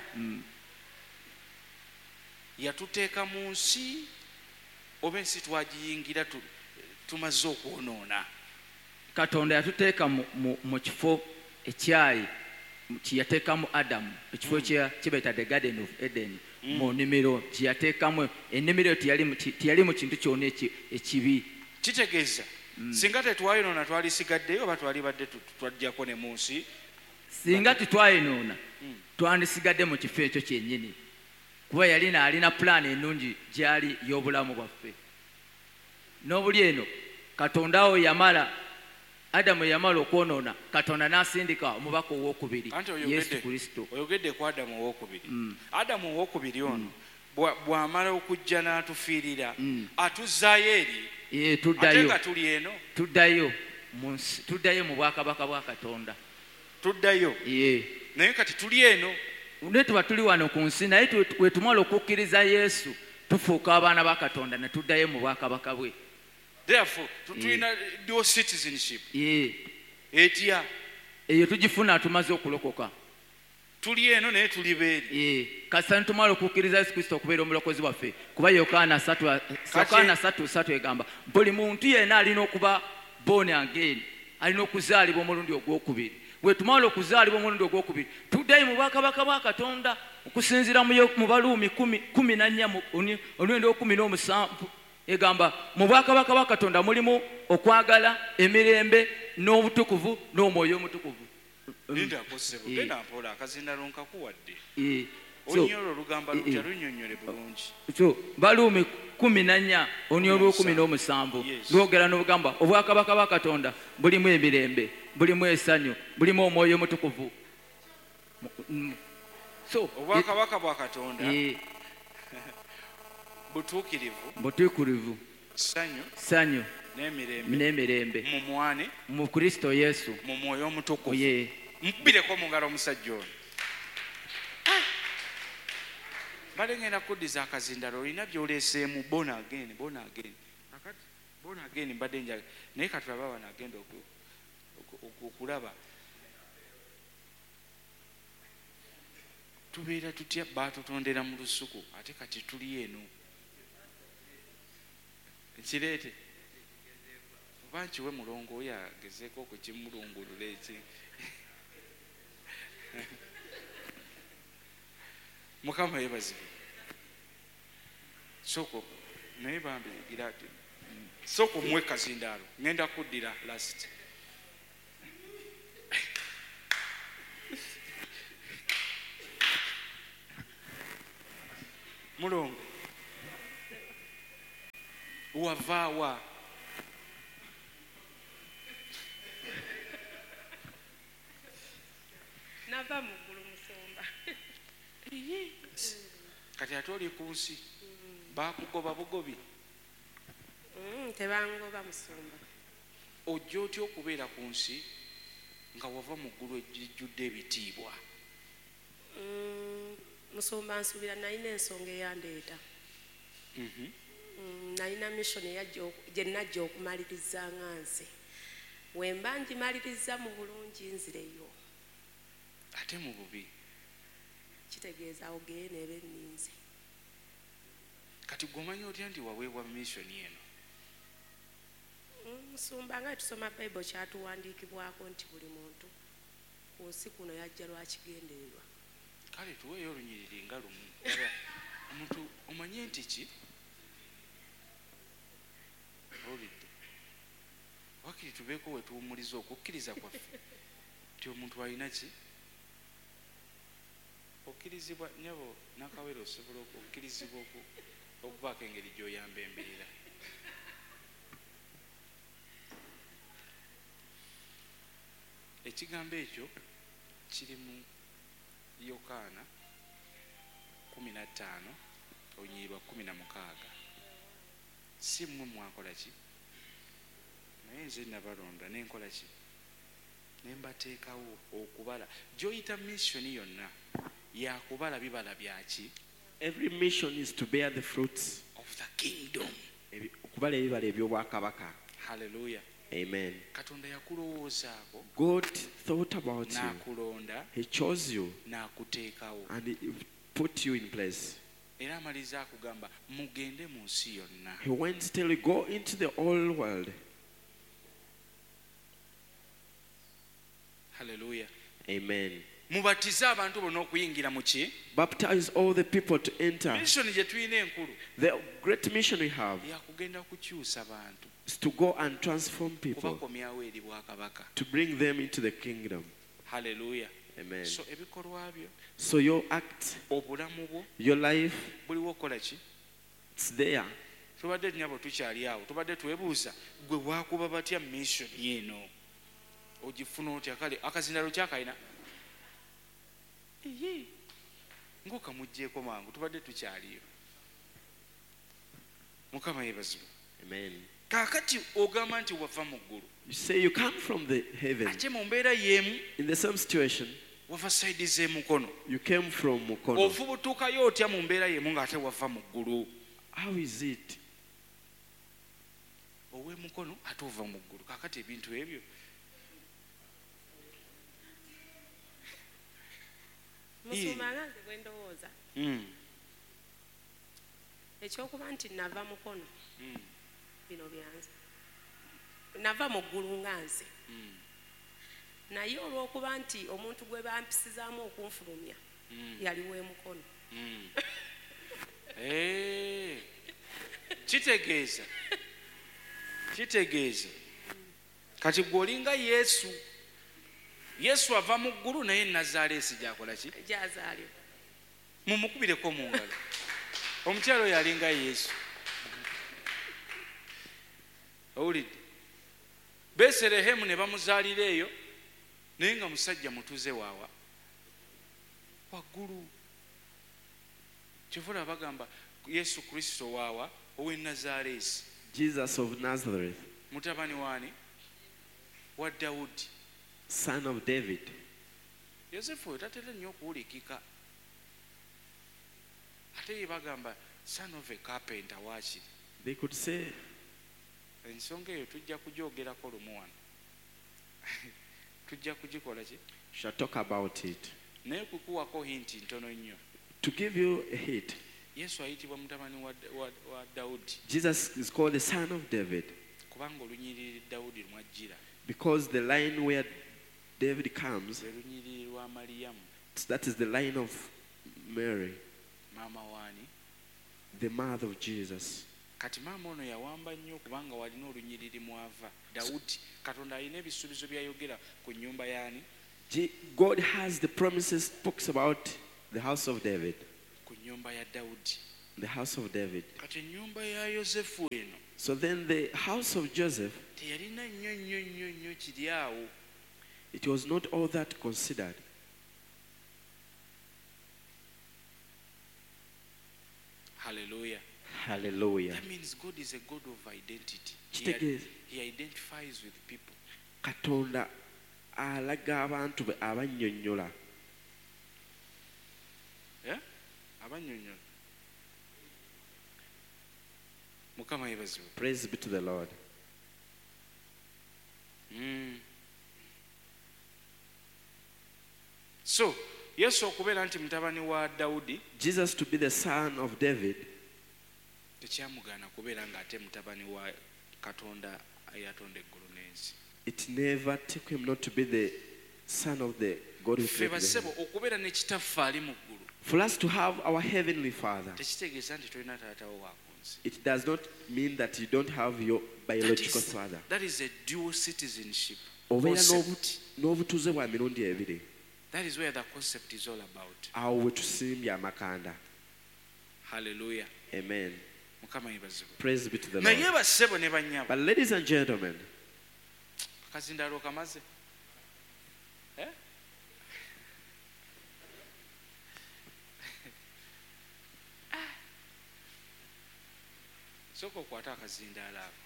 Speaker 2: yatuteeka mu nsi oba ensi twagiyingira tumaze okwonoona.
Speaker 4: Katonda yatuteeka mu kifo ekyali kiyateekamu Adamu ekifo kibaita the Garden of Eden mu nnimiro kiyateekamu. Ennimiro tiyali mu kintu kyonna ekibi.
Speaker 2: Kitegeeza singa tetwayonoona twalisigaddeyo oba twali badde twajjako ne mu nsi.
Speaker 4: Singa tetwayonoona twandisigadde mu kifo ekyo kyennyini kuba alina pulaani ennungi gyali y'obulamu bwaffe. N'obuli eno Katonda awo yamala Adamu yamala okwonoona Katonda n'asindika omubaka owookubiri Yesu Kristo.
Speaker 2: Oyogedde ku Adamu owookubiri. Adamu owookubiri ono bw'amala okujja n'atufiirira atuzzaayo eri ate nga tuli eno
Speaker 4: tuddayo mu bwakabaka bwa Katonda.
Speaker 2: Tuddayo naye kati tuli eno
Speaker 4: ne tuba tuli wano ku nsi naye we tumala okukkiriza Yesu tufuuka abaana ba Katonda ne tuddayo mu bwakabaka bwe.
Speaker 2: Therefore tulina dual citizenship. Etya
Speaker 4: eyo tugifuna tumaze okulokoka.
Speaker 2: Tuli eno naye tuli beeri.
Speaker 4: Kasita tumala okukkiriza Yesu Kristo okubeera omulokozi waffe kuba Yokaana 3:3 egamba buli muntu yenna alina okuba born again, alina okuzaalibwa omulundi ogwokubiri. Bwe tumala okuzaalibwa omulundi ogwokubiri tuddayo mu bwakabaka bwa Katonda okusinziira mu Baluumi 14 omulundi ogw'17 egamba mu bwakabaka bwa Katonda mulimu okwagala, emirembe n'obutukuvu n'omwoyo omutukuvu.
Speaker 2: Linda kosebo genda mpola akazindalo nkakuwadde. Onyolo olugamba lutya lunnyonnyole bulungi.
Speaker 4: Baluumi 14 olw'17 lwogera n'obugamba obwakabaka bwa Katonda bulimu emirembe, bulimu essanyu, bulimu omwoyo omutukuvu.
Speaker 2: Obwakabaka bwa Katonda butuukirivu, ssanyu n'emirembe mu
Speaker 4: Kristo Yesu
Speaker 2: mu mwoyo omutukuvu. Mukubireko mu ngalo omusajja ono. Bale ngenda kuddiza akazindalo olina by'oleeseemu born again. Akati born again mbadde njaga naye katulaba wano agenda okulaba tubeera tutya. Baatutondera mu lusuku ate kati tuli eno. Kireete oba nkiwe mulongo oyo agezeeko okukimulungulula eki. Mukama yebazibwe. Soko naye bambigira ati soko mwe kazindaalo ngenda kuddira last. mulongo wavaawa
Speaker 5: nava mu ggulu musumba.
Speaker 2: kati ate oli ku nsi bakugoba bugobi
Speaker 5: Tebangoba musumba.
Speaker 2: ojja otya okubeera ku nsi nga wava mu ggulu ejjudde ebitiibwa?
Speaker 5: Musumba nsuubira nalina ensonga eyandeeta. Nalina mission gye najja okumaliriza nga nze. Wemba ngimaliriza mu bulungi nzireyo.
Speaker 2: ate mu bubi
Speaker 5: Kitegeeza ogeye neeba enninze.
Speaker 2: kati gwomanyi otya nti waweebwa missioni eno?
Speaker 5: Musumba nga tusoma Bible kyatuwandiikibwako nti buli muntu ku nsi kuno yajja lwakigendererwa.
Speaker 2: kale tuweeyo olunyiriri nga lumu. Laba, omuntu omanye nti ki olidde wakiri tubeeko we tuwumuliza okukkiriza kwaffe nti omuntu alina ki okkirizibwa. nyabo nakawere osobola okukkirizibwa okubaako engeri gy'oyamba embeera. ekigambo ekyo kiri mu Yokaana 15 olunyiriri 16. si mmwe mwakola ki? naye nze nabalonda nenkola ki? nembateekawo okubala. gy'oyita missioni yonna yakubala bibala byaki?
Speaker 1: Every mission is to bear the fruits.
Speaker 2: of the kingdom.
Speaker 1: Okubala ebibala eby'obwakabaka.
Speaker 2: Hallelujah.
Speaker 1: Amen.
Speaker 2: katonda yakulowoozaako
Speaker 1: God thought about you.
Speaker 2: n'akulonda
Speaker 1: He chose you
Speaker 2: n'akuteekawo
Speaker 1: and He put you in place.
Speaker 2: era amaliza akugamba mugende mu nsi yonna.
Speaker 1: He went to tell you, go into the whole world.
Speaker 2: Hallelujah.
Speaker 1: Amen.
Speaker 2: mubatize abantu bonna okuyingira mu ki?
Speaker 1: Baptize all the people to enter.
Speaker 2: missioni gye tulina enkulu
Speaker 1: The great mission we have
Speaker 2: yakugenda kukyusa bantu
Speaker 1: is to go and transform people,
Speaker 2: kubakomyawo eri bwakabaka.
Speaker 1: to bring them into the kingdom.
Speaker 2: Hallelujah.
Speaker 1: Amen.
Speaker 2: so ebikolwa byo
Speaker 1: So your act,
Speaker 2: obulamu bwo
Speaker 1: your life,
Speaker 2: buliwo okukola ki?
Speaker 1: it's there.
Speaker 2: tubadde nyabo tukyali awo tubadde twebuuza gwe waakuba batya missioni eno ogifuna otya? kale akazindalo kyakalina ng'okamugjeeko mangu tubadde tukyaliyo. mukama yeebazibwe.
Speaker 1: Amen.
Speaker 2: kaakati ogamba nti wava mu ggulu
Speaker 1: You say you come from the heaven.
Speaker 2: ate mu mbeera y'emu
Speaker 1: In the same situation,
Speaker 2: wava sayidi z'emukono.
Speaker 1: you came from Mukono.
Speaker 2: ofubutuukayo otya mu mbeera y'emu ng'ate wava mu ggulu?
Speaker 1: How is it?
Speaker 2: ow'emukono ate ova mu ggulu. kaakati ebintu ebyo
Speaker 5: Musumba nga nze bwe ndowooza ekyokuba nti nava mukono bino byanze. Nava mu ggulu nga nze. Naye olw'okuba nti omuntu gwe bampisizaamu okunfulumya yaliwo emukono.
Speaker 2: kitegeeza kati gw'olinga yesu ava mu ggulu naye Nazaaleesi gyakola ki?
Speaker 5: Gyazaalibwa.
Speaker 2: mumukubireko mu ngalo. omukyalo oyo alinga yesu. owulidde? Beserehemu ne bamuzaalira eyo naye nga musajja mutuze waawa waggulu. kyovula bagamba yesu kristo waawa ow'e Nazaaleesi.
Speaker 1: Jesus of Nazareth,
Speaker 2: mutabani waani? wa Dawudi.
Speaker 1: son of David.
Speaker 2: yosefu oyo tatera nnyo okuwulikika. ate ye bagamba son of a carpenter waakiri.
Speaker 1: They could say,
Speaker 2: ensonga eyo tujja kugyogerako lumu wano. tujja kugikola ki?
Speaker 1: shall talk about it.
Speaker 2: naye kukuwako hinti ntono nnyo.
Speaker 1: To give you a hint,
Speaker 2: yesu ayitibwa mutabani wa Dawudi
Speaker 1: Jesus is called the son of David
Speaker 2: kubanga olunyiriri Dawudi lumwajjira.
Speaker 1: because the line where David comes,
Speaker 2: lwe lunyiriri lwa Maliyamu
Speaker 1: that is the line of Mary,
Speaker 2: maama waani?
Speaker 1: the mother of Jesus.
Speaker 2: kati maama ono yawamba nnyo kubanga walina olunyiriri mwava Dawudi. katonda alina ebisuubizo byayogera ku nnyumba yaani?
Speaker 1: God has the promises, talks about the house of David,
Speaker 2: ku nnyumba ya Dawudi.
Speaker 1: the house of David.
Speaker 2: kati ennyumba ya yosefu eno
Speaker 1: So then the house of Joseph,
Speaker 2: teyalina nnyo kiri awo.
Speaker 1: it was not all that considered.
Speaker 2: Hallelujah.
Speaker 1: Hallelujah.
Speaker 2: That means God is a God of identity.
Speaker 1: Kitegeeza.
Speaker 2: He identifies with people.
Speaker 1: Katonda alaga abantu be abannyonnyola.
Speaker 2: Yeah? Abannyonnyola. Mukama yeebazibwe.
Speaker 1: Praise be to the Lord.
Speaker 2: So yesu okubeera nti mutabani wa dawudi
Speaker 1: Jesus to be the son of David,
Speaker 2: tekyamugaana kubeera ng'ate mutabani wa katonda eyatonda eggulu n'ensi.
Speaker 1: it never took him not to be the son of the God who
Speaker 2: ffe
Speaker 1: created the
Speaker 2: basebo
Speaker 1: heaven.
Speaker 2: okubeera ne kitaffe ali mu ggulu
Speaker 1: For us to have our heavenly Father,
Speaker 2: tekitegeeza nti tolina taatawo wa ku nsi.
Speaker 1: it does not mean that you don't have your biological father.
Speaker 2: That is a dual citizenship
Speaker 1: Obeera
Speaker 2: concept.
Speaker 1: n'obutuuze bwa mirundi ebiri.
Speaker 2: That is where the concept is all about.
Speaker 1: Awo we tusimbye amakanda.
Speaker 2: Hallelujah.
Speaker 1: Amen.
Speaker 2: Mukama yeebazibwe.
Speaker 1: Praise be to the
Speaker 2: naye
Speaker 1: Lord.
Speaker 2: bassebo ne bannyabo
Speaker 1: But ladies and gentlemen,
Speaker 2: akazindaalo kamaze. Eh? Sooka okwata akazindaalo ako.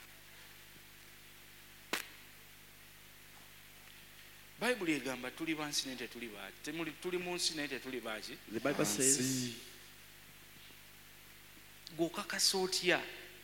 Speaker 2: bayibuli egamba tuli bansi naye tetuli baaki, tuli mu nsi naye tetuli baaki.
Speaker 1: the Bible says,
Speaker 2: G'okakasa otya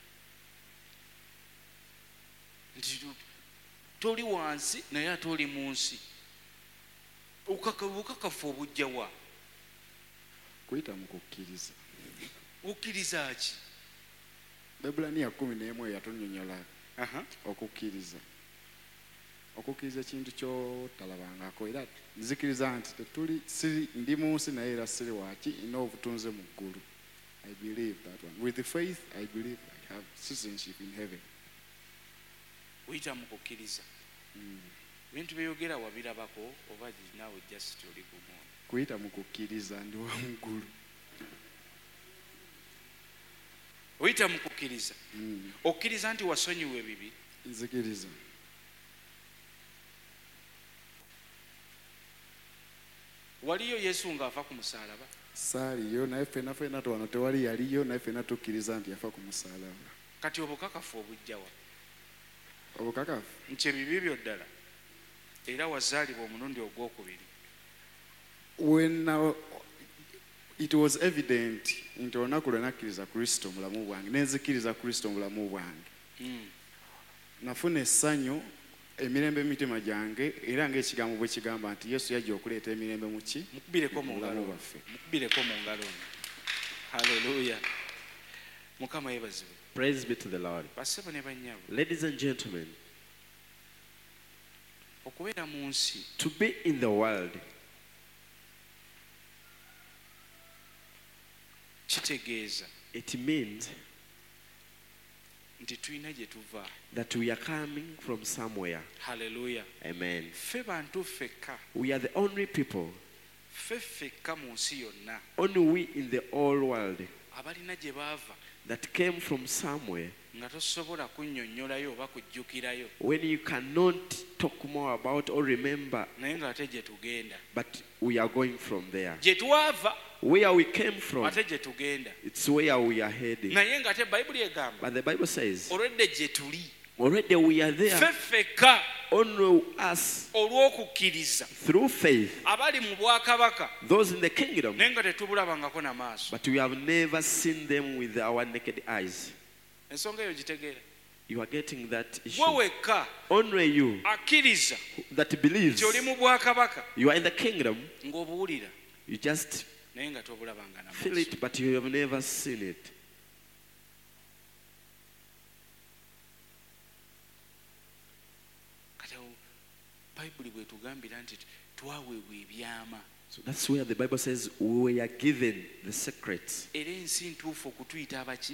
Speaker 2: nti toli wansi naye ate oli mu nsi? Obukakafu obujja wa?
Speaker 6: kuyita mu kukkiriza.
Speaker 2: Okkiriza ki?
Speaker 6: Ebulaniya 11 yatunnyonnyola
Speaker 2: Aha.
Speaker 6: okukkiriza. Okukkiriza ekintu kyotalabangako era nzikiriza nti ndi mu nsi naye era siri waaki, nina obutunze mu ggulu. I believe that one. With the faith, I believe I have citizenship in heaven.
Speaker 2: Oyita mu kukkiriza. Ebintu byeyogera wabirabako oba naawe just oli gumu?
Speaker 6: Kuyita mu kukkiriza ndi wa mu ggulu.
Speaker 2: Oyita mu kukkiriza. Okkiriza nti wasonyiwa ebibi.
Speaker 6: Nzikiriza.
Speaker 2: Waliyo Yesu ng'afa ku musaalaba?
Speaker 6: Saaliyo naye ffenna wano tewali yaliyo, naye ffenna tukkiriza nti yafa ku musaalaba.
Speaker 2: Kati obukakafu obujja wa?
Speaker 6: Obukakafu
Speaker 2: Nti ebibi byo ddala era wazaalibwa omulundi ogwokubiri.
Speaker 6: when it was evident nti olunaku lwe nakkiriza Kristo mulamu bwange nenzikiriza Kristo mulamu bwange, nafuna essanyu emirembe emitima gyange, era ng'ekigambo bwe kigamba nti Yesu yajja okuleeta emirembe mu ki?
Speaker 2: Mukubireko mu
Speaker 6: Mulamu
Speaker 2: ngalo.
Speaker 6: bwaffe.
Speaker 2: Mukubireko mu ngalo. Haleluya. Mukama yeebazibwe.
Speaker 1: praise be to the Lord.
Speaker 2: Bassebo ne bannyabo,
Speaker 1: Ladies and gentlemen,
Speaker 2: okubeera mu nsi
Speaker 1: to be in the world
Speaker 2: kitegeeza
Speaker 1: it means
Speaker 2: nti tulina gye tuva.
Speaker 1: that we are coming from somewhere.
Speaker 2: Haleluya.
Speaker 1: Amen.
Speaker 2: Ffe bantu ffekka,
Speaker 1: We are the only people,
Speaker 2: ffe ffekka mu nsi yonna
Speaker 1: only we in the whole world
Speaker 2: abalina gye baava
Speaker 1: that came from somewhere
Speaker 2: nga tosobola kunnyonnyolayo oba kujjukirayo,
Speaker 1: when you cannot talk more about or remember,
Speaker 2: naye ng'ate gye tugenda.
Speaker 1: but we are going from there.
Speaker 2: Gye twava
Speaker 1: Where we came from,
Speaker 2: ate gye tugenda.
Speaker 1: it's where we are heading.
Speaker 2: Naye ng'ate bayibuli egamba
Speaker 1: But the Bible says,
Speaker 2: olwedde gye tuli
Speaker 1: already we are there,
Speaker 2: ffe ffekka
Speaker 1: only us
Speaker 2: olw'okukkiriza
Speaker 1: through faith,
Speaker 2: abali mu bwakabaka
Speaker 1: those in the kingdom,
Speaker 2: naye nga tetubulabangako na maaso.
Speaker 1: but we have never seen them with our naked eyes.
Speaker 2: Ensonga eyo gitegeera.
Speaker 1: You are getting that issue.
Speaker 2: Gwe wekka
Speaker 1: Only you
Speaker 2: akkiriza
Speaker 1: that believes
Speaker 2: nti oli mu bwakabaka
Speaker 1: you are in the kingdom,
Speaker 2: ng'obuwulira
Speaker 1: you just
Speaker 2: naye nga tobulabanga na
Speaker 1: feel
Speaker 2: maaso.
Speaker 1: it, but you have never seen it.
Speaker 2: Kati awo bayibuli bwetugambira nti twaweebwa ebyama
Speaker 1: So that's where the Bible says we are given the secrets.
Speaker 2: era ensi ntuufu okutuyita abaki?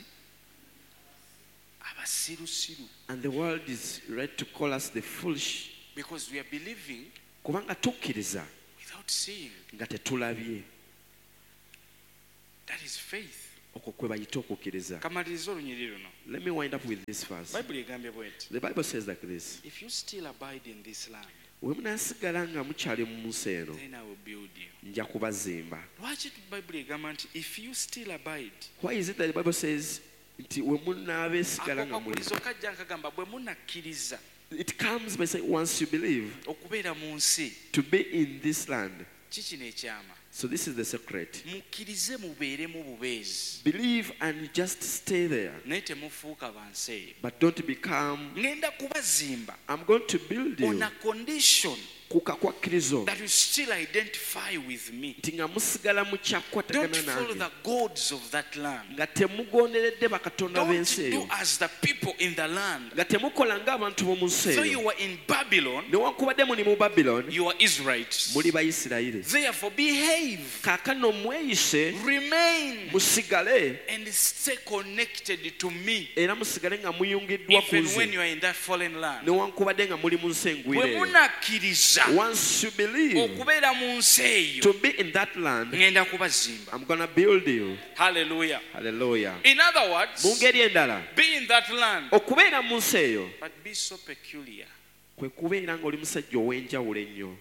Speaker 2: Abasirusiru.
Speaker 1: And the world is ready to call us the foolish.
Speaker 2: Because we are believing
Speaker 1: Kubanga tukkiriza
Speaker 2: without seeing.
Speaker 1: nga tetulabye.
Speaker 2: That is faith.
Speaker 1: okwo kwe bayita okukkiriza.
Speaker 2: kamaliriza olunyiri luno.
Speaker 1: Let me wind up with this verse.
Speaker 2: Bayibuli egambye bweti,
Speaker 1: The Bible says like this:
Speaker 2: if you still abide in this land,
Speaker 1: bwe munaasigala nga mukyali mu nsi eno,
Speaker 2: then I will build you.
Speaker 1: nja kubazimba.
Speaker 2: Lwaki bayibuli egamba nti if you still abide?
Speaker 1: Why is it that the Bible says nti we munaabeesigala
Speaker 2: Ako
Speaker 1: nga muli?
Speaker 2: kakulizo kajja nkagamba bwe munakkiriza
Speaker 1: It comes by saying once you believe
Speaker 2: okubeera mu nsi,
Speaker 1: to be in this land.
Speaker 2: kikino ekyama.
Speaker 1: So this is the secret.
Speaker 2: Mukkirize mubeeremu bubeezi,
Speaker 1: Believe and just stay there,
Speaker 2: naye temufuuka bansi eyo.
Speaker 1: but don't become.
Speaker 2: Ngenda kubazimba
Speaker 1: I'm going to build
Speaker 2: on
Speaker 1: you
Speaker 2: a condition
Speaker 1: ku kakwakkirizo
Speaker 2: that you still identify with me.
Speaker 1: nti nga musigala mu
Speaker 2: Don't
Speaker 1: kyakwatagana
Speaker 2: follow
Speaker 1: nange,
Speaker 2: the gods of that land.
Speaker 1: nga temugonderedde bakatonda
Speaker 2: Don't
Speaker 1: b'ensi
Speaker 2: do
Speaker 1: eyo,
Speaker 2: as the people in the land.
Speaker 1: nga temukola ng'abantu b'omu nsi
Speaker 2: So
Speaker 1: eyo.
Speaker 2: you were in Babylon,
Speaker 1: Newankubadde muli mu Babylon,
Speaker 2: you are Israelites.
Speaker 1: muli Bayisirayiri.
Speaker 2: Therefore behave,
Speaker 1: Kaakano mweyise,
Speaker 2: remain,
Speaker 1: musigale,
Speaker 2: and stay connected to me
Speaker 1: era musigale nga muyungiddwa ku
Speaker 2: even when
Speaker 1: nze,
Speaker 2: you are in that foreign land.
Speaker 1: newankubadde nga muli mu nsi engwire
Speaker 2: Bwe
Speaker 1: eyo.
Speaker 2: munakkiriza
Speaker 1: Once you believe
Speaker 2: okubeera mu nsi eyo,
Speaker 1: to be in that land,
Speaker 2: ngenda kubazimba.
Speaker 1: I'm gonna build you.
Speaker 2: Hallelujah.
Speaker 1: Hallelujah.
Speaker 2: In other words,
Speaker 1: Mu ngeri endala,
Speaker 2: be in that land,
Speaker 1: okubeera mu nsi eyo
Speaker 2: but be so peculiar.
Speaker 1: kwe kubeera ng'oli musajja ow'enjawulo ennyo.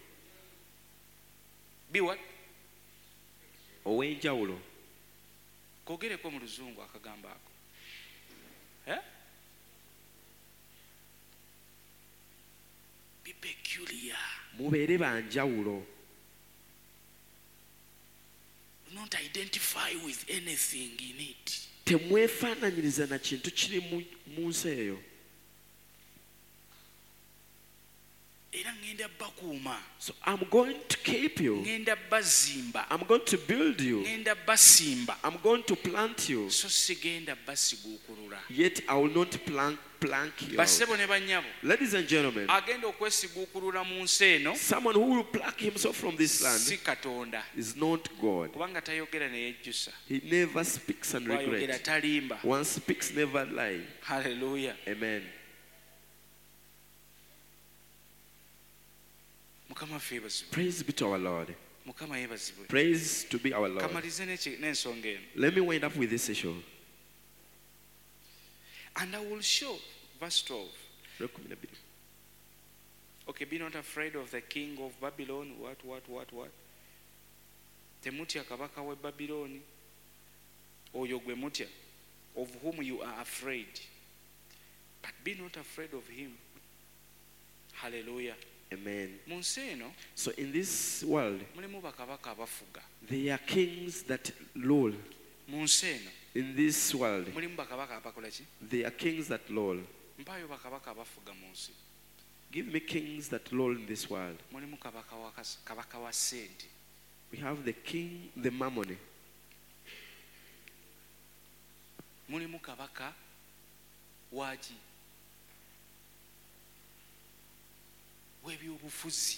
Speaker 2: Be what?
Speaker 1: Ow'enjawulo.
Speaker 2: Kogereko mu luzungu akagambo ako. Eh? Be peculiar.
Speaker 1: Mubeere banjawulo.
Speaker 2: Do not identify with anything in it.
Speaker 1: Temwefaananyiriza na kintu kiri mu nsi eyo.
Speaker 2: Era ngenda bakuuma,
Speaker 1: So I'm going to keep you.
Speaker 2: ngenda bazimba,
Speaker 1: I'm going to build you.
Speaker 2: ngenda basimba,
Speaker 1: I'm going to plant you.
Speaker 2: so sigenda basiguukulula.
Speaker 1: Yet I will not plank you out.
Speaker 2: Bassebo ne bannyabo,
Speaker 1: Ladies and gentlemen,
Speaker 2: agenda okwesiguukulula mu nsi eno
Speaker 1: someone who will pluck himself from this land
Speaker 2: si Katonda,
Speaker 1: is not God.
Speaker 2: kubanga tayogera ne yejjusa,
Speaker 1: He never speaks and
Speaker 2: bw'ayogera
Speaker 1: regrets.
Speaker 2: talimba.
Speaker 1: One speaks, never lie.
Speaker 2: Haleluya.
Speaker 1: Amen.
Speaker 2: Mukama ffe yeebazibwe.
Speaker 1: Praise be to our Lord.
Speaker 2: Mukama yeebazibwe.
Speaker 1: Praise to be our Lord.
Speaker 2: Kamalize n'ensonga eno.
Speaker 1: Let me wind up with this issue.
Speaker 2: And I will show, verse 12. Okay, be not afraid of the king of Babylon. What? Temutya kabaka we Babyloni. Oyo gwe mutya, of whom you are afraid. But be not afraid of him. Hallelujah.
Speaker 1: Amen.
Speaker 2: Mu nsi eno
Speaker 1: So in this world,
Speaker 2: mulimu bakabaka abafuga.
Speaker 1: there are kings that rule.
Speaker 2: Mu nsi eno
Speaker 1: In this world,
Speaker 2: mulimu bakabaka abakola ki?
Speaker 1: there are kings that rule.
Speaker 2: Mpaayo bakabaka abafuga mu nsi.
Speaker 1: Give me kings that rule in this world.
Speaker 2: Mulimu kabaka wa ssente.
Speaker 1: We have the king, the mammon.
Speaker 2: Mulimu kabaka waki? W'ebyobufuzi.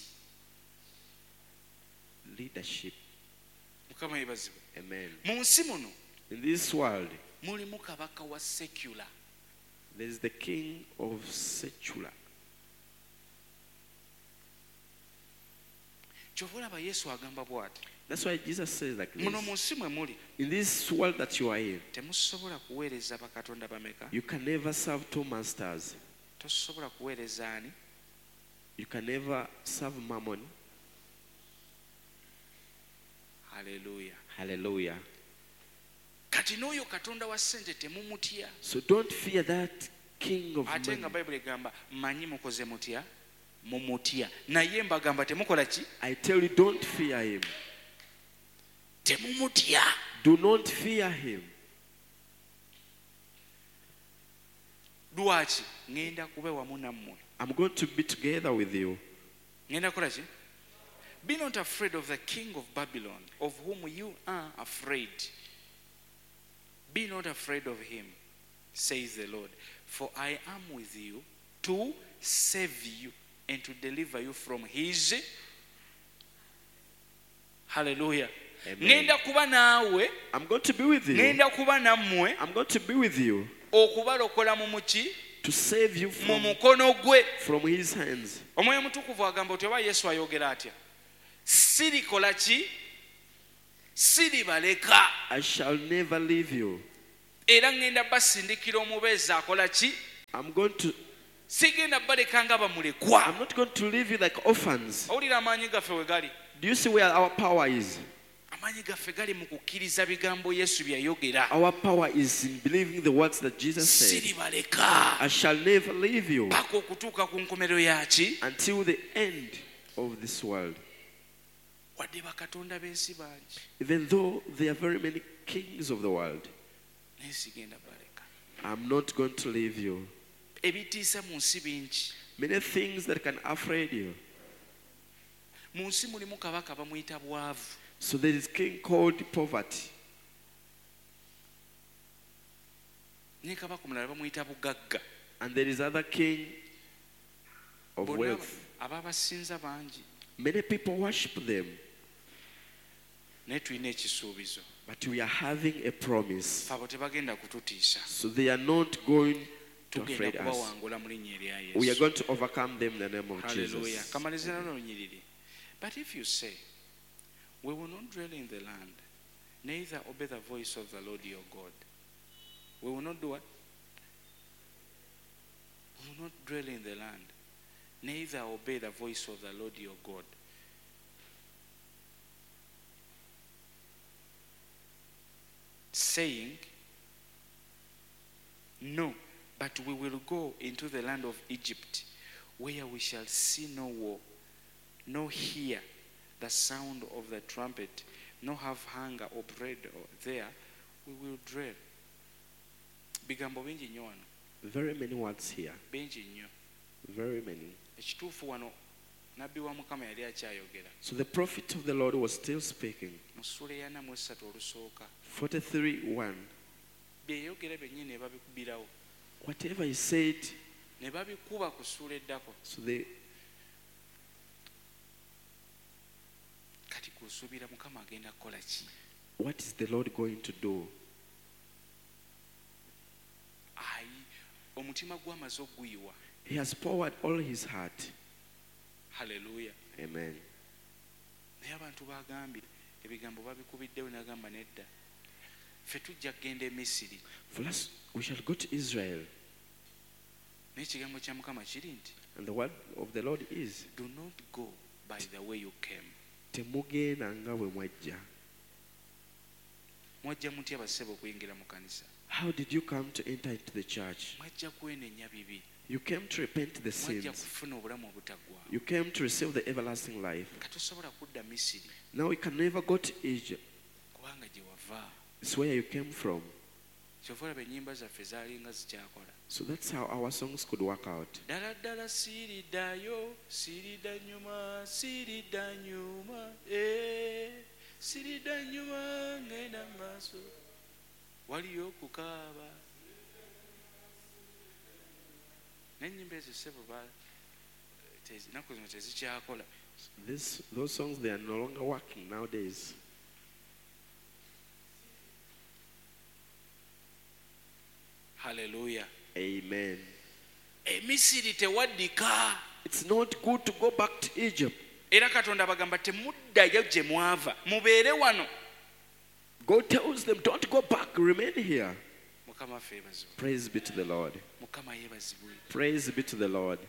Speaker 1: Leadership.
Speaker 2: Mukama yeebazibwe.
Speaker 1: Amen.
Speaker 2: Mu nsi muno
Speaker 1: In this world,
Speaker 2: mulimu kabaka wa secular.
Speaker 1: there is the king of secular.
Speaker 2: Kyova olaba Yesu agamba bw'ati.
Speaker 1: That's why Jesus says like
Speaker 2: Muno mu
Speaker 1: this.
Speaker 2: nsi mwe muli
Speaker 1: In this world that you are in,
Speaker 2: temusobola kuweereza bakatonda bameka.
Speaker 1: you can never serve two masters.
Speaker 2: Tosobola kuweereza ani?
Speaker 1: You can never serve mammon.
Speaker 2: Haleluya.
Speaker 1: Hallelujah.
Speaker 2: Kati n'oyo katonda wa ssente temumutya.
Speaker 1: So don't fear that king of
Speaker 2: Ate nga
Speaker 1: money.
Speaker 2: Bayibuli egamba mmanyi mukoze mutya? Mumutya. Naye mbagamba temukola ki?
Speaker 1: I tell you, don't fear him.
Speaker 2: Temumutya.
Speaker 1: Do not fear him.
Speaker 2: Lwaki? Ngenda kube wamu nammwe.
Speaker 1: I'm going to be together with you.
Speaker 2: Ngenda kukola ki? Be not afraid of the king of Babylon, of whom you are afraid. Be not afraid of him, says the Lord, for I am with you to save you and to deliver you from his. Hallelujah.
Speaker 1: Amen.
Speaker 2: Ngenda kuba naawe,
Speaker 1: I'm going to be with you.
Speaker 2: ngenda kuba nammwe
Speaker 1: I'm going to be with you
Speaker 2: okubalokola mu muki?
Speaker 1: to save you
Speaker 2: Mu mukono gwe.
Speaker 1: from his hands.
Speaker 2: Omwoyo mutukuvu agamba oti oba Yesu ayogera atya? Sirikola ki? Siribaleka.
Speaker 1: I shall never leave you.
Speaker 2: era ŋŋenda basindikira omubeezi akola ki
Speaker 1: I'm going to,
Speaker 2: sigenda baleka nga bamulekwa
Speaker 1: I'm not going to leave you like orphans.
Speaker 2: owulira amaanyi gaffe we gali
Speaker 1: Do you see where our power is?
Speaker 2: amaanyi gaffe gali mu kukkiriza bigambo yesu bye yayogera
Speaker 1: Our power is in believing the words that Jesus said.
Speaker 2: siribaleka
Speaker 1: I shall never leave you
Speaker 2: paka okutuuka ku nkomerero yaki
Speaker 1: until the end of this world.
Speaker 2: wadde bakatonda b'ensi bangi
Speaker 1: Even though there are very many kings of the world,
Speaker 2: naye sigenda baleka
Speaker 1: I'm not going to leave you.
Speaker 2: ebitiisa mu nsi bingi
Speaker 1: Many things that can afraid you.
Speaker 2: mu nsi mulimu kabaka bamuyita bwavu
Speaker 1: So there is king called poverty.
Speaker 2: ne kabaka omulala bamuyita bugagga
Speaker 1: And there is other king of
Speaker 2: bonna
Speaker 1: wealth.
Speaker 2: ababasinza bangi
Speaker 1: Many people worship them.
Speaker 2: naye tulina ekisuubizo
Speaker 1: But we are having a promise.
Speaker 2: abo tebagenda kututiisa
Speaker 1: So they are not going to
Speaker 2: tugenda
Speaker 1: afraid us.
Speaker 2: kubawangula mu linnya erya
Speaker 1: We are
Speaker 2: yesu
Speaker 1: going to overcome them in the name of
Speaker 2: haleluya
Speaker 1: Jesus.
Speaker 2: kamalizira nolunyiriri but if you say we will not dwell in the land neither obey the voice of the Lord your God we will not do what we will not dwell in the land neither obey the voice of the Lord your God saying no but we will go into the land of Egypt where we shall see no war no hear the sound of the trumpet no have hunger or bread there we will dwell bigambo bingi nnyo wano
Speaker 1: Very many words here.
Speaker 2: bingi nnyo
Speaker 1: Very many.
Speaker 2: ekituufu wano nabbi wa mukama yali akyayogera
Speaker 1: So the prophet of the Lord was still speaking.
Speaker 2: mu ssula eya 43 olusooka
Speaker 1: 43:1.
Speaker 2: byeyogera byennyini ne babikubirawo
Speaker 1: Whatever he said,
Speaker 2: ne babikuba ku ssula eddako
Speaker 1: so they
Speaker 2: kati kusuubira mukama agenda kukola ki
Speaker 1: what is the Lord going to do?
Speaker 2: ayi omutima gwamaze oguyiwa
Speaker 1: He has poured all his heart.
Speaker 2: haleluya
Speaker 1: Amen.
Speaker 2: naye abantu bagambye ebigambo babikubiddewo nagamba nedda ffe tujja kgenda e misiri
Speaker 1: For us, we shall go to Israel.
Speaker 2: naye ekigambo kya mukama kiri nti
Speaker 1: And the word of the Lord is,
Speaker 2: do not go by the way you came
Speaker 1: temugenda nga bwe mwajja.
Speaker 2: mwajja mutya basebe okuyingira mu kanisa
Speaker 1: How did you come to enter into the church?
Speaker 2: mwajja kwenenya bibi
Speaker 1: You came to repent the
Speaker 2: mwajja
Speaker 1: sins.
Speaker 2: kufuna obulamu obutaggwaawo
Speaker 1: You came to receive the everlasting life.
Speaker 2: katosobola kudda misiri
Speaker 1: Now you can never go to Egypt.
Speaker 2: kubanga gye wava
Speaker 1: It's where you came from.
Speaker 2: kyova olaba ennyimba zaffe zaalinga zikyakola
Speaker 1: So that's how our songs could work out.
Speaker 2: ddala ddala siiriddayo siiridda nyuma siiridda nyuma siiridda nyuma ngenda mu maaso waliyo okukaaba n'ennyimba ezo ssebo ennaku zino tezikyakola
Speaker 1: Those songs, they are no longer working nowadays.
Speaker 2: haleluya
Speaker 1: Amen.
Speaker 2: emisiri tewaddika
Speaker 1: It's not good to go back to Egypt.
Speaker 2: era katonda abagamba temuddayo gye mwava mubeere wano
Speaker 1: God tells them, don't go back, remain here.
Speaker 2: mukama waffe yeebazibwe
Speaker 1: Praise be to the Lord.
Speaker 2: mukama yeebazibwe
Speaker 1: Praise be to the Lord.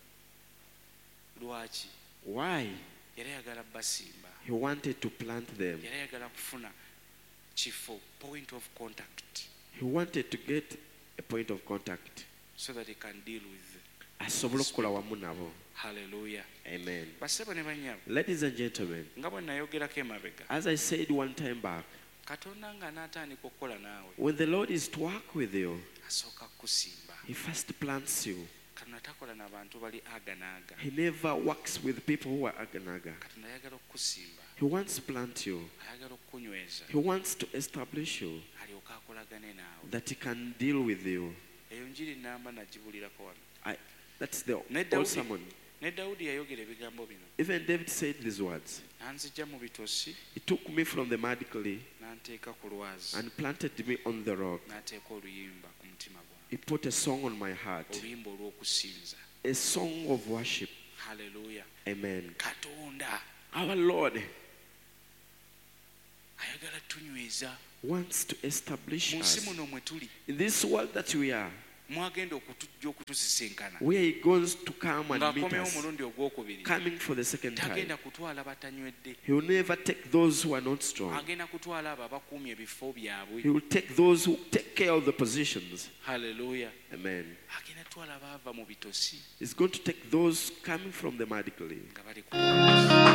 Speaker 2: lwaki
Speaker 1: Why?
Speaker 2: yali ayagala basimba
Speaker 1: He wanted to plant them.
Speaker 2: yali ayagala kufuna kifo point of contact
Speaker 1: He wanted to get a point of contact.
Speaker 2: so that he can deal with
Speaker 1: Asobola okukola wamu nabo.
Speaker 2: haleluya
Speaker 1: Amen.
Speaker 2: basebo ne banyabo
Speaker 1: Ladies and gentlemen,
Speaker 2: nga bwe nayogerako emabega
Speaker 1: as I said one time back,
Speaker 2: katonda nga n'atandika okukola naawe
Speaker 1: when the Lord is to work with you,
Speaker 2: asooka kukusimba
Speaker 1: He first plants you.
Speaker 2: katonda takola n'abantu bali aganaaga
Speaker 1: He never works with people who are aganaga.
Speaker 2: katonda ayagala okukusimba
Speaker 1: He wants to plant you.
Speaker 2: ayagala okukunyweza
Speaker 1: He wants to establish you,
Speaker 2: alyoke akolagane naawe
Speaker 1: that He can deal with you.
Speaker 2: eyo njiri namba nagibulirako wano
Speaker 1: That's the
Speaker 2: Ne
Speaker 1: old
Speaker 2: Dawudi.
Speaker 1: sermon.
Speaker 2: ne dawudi yayogera ebigambo bino
Speaker 1: Even David said these words.
Speaker 2: nanzijja mu bitosi
Speaker 1: He took me from the mud clay
Speaker 2: n'anteeka ku lwazi
Speaker 1: and planted me on the rock.
Speaker 2: n'ateeka oluyimba ku mutima gwange
Speaker 1: He put a song on my heart,
Speaker 2: oluyimba olw'okusinza
Speaker 1: a song of worship.
Speaker 2: haleluya
Speaker 1: Amen.
Speaker 2: katonda
Speaker 1: Our Lord
Speaker 2: ayagala tunyweza
Speaker 1: wants to establish
Speaker 2: mu nsi
Speaker 1: us.
Speaker 2: muno mwe tuli
Speaker 1: In this world that we are,
Speaker 2: mwagenda okutujja okutusisinkana
Speaker 1: where he goes to come and meet
Speaker 2: ng'akomyewo
Speaker 1: us,
Speaker 2: omulundi ogwokubiri
Speaker 1: coming for the second time.
Speaker 2: tagenda kutwala batanywedde
Speaker 1: He will never take those who are not strong.
Speaker 2: agenda kutwala abo abakuumye ebifo byabwe
Speaker 1: He will take those who take care of the positions.
Speaker 2: haleluya
Speaker 1: Amen.
Speaker 2: agenda kutwala baava mu bitosi
Speaker 1: He's going to take those coming from the muddy clay.
Speaker 2: nga bali ku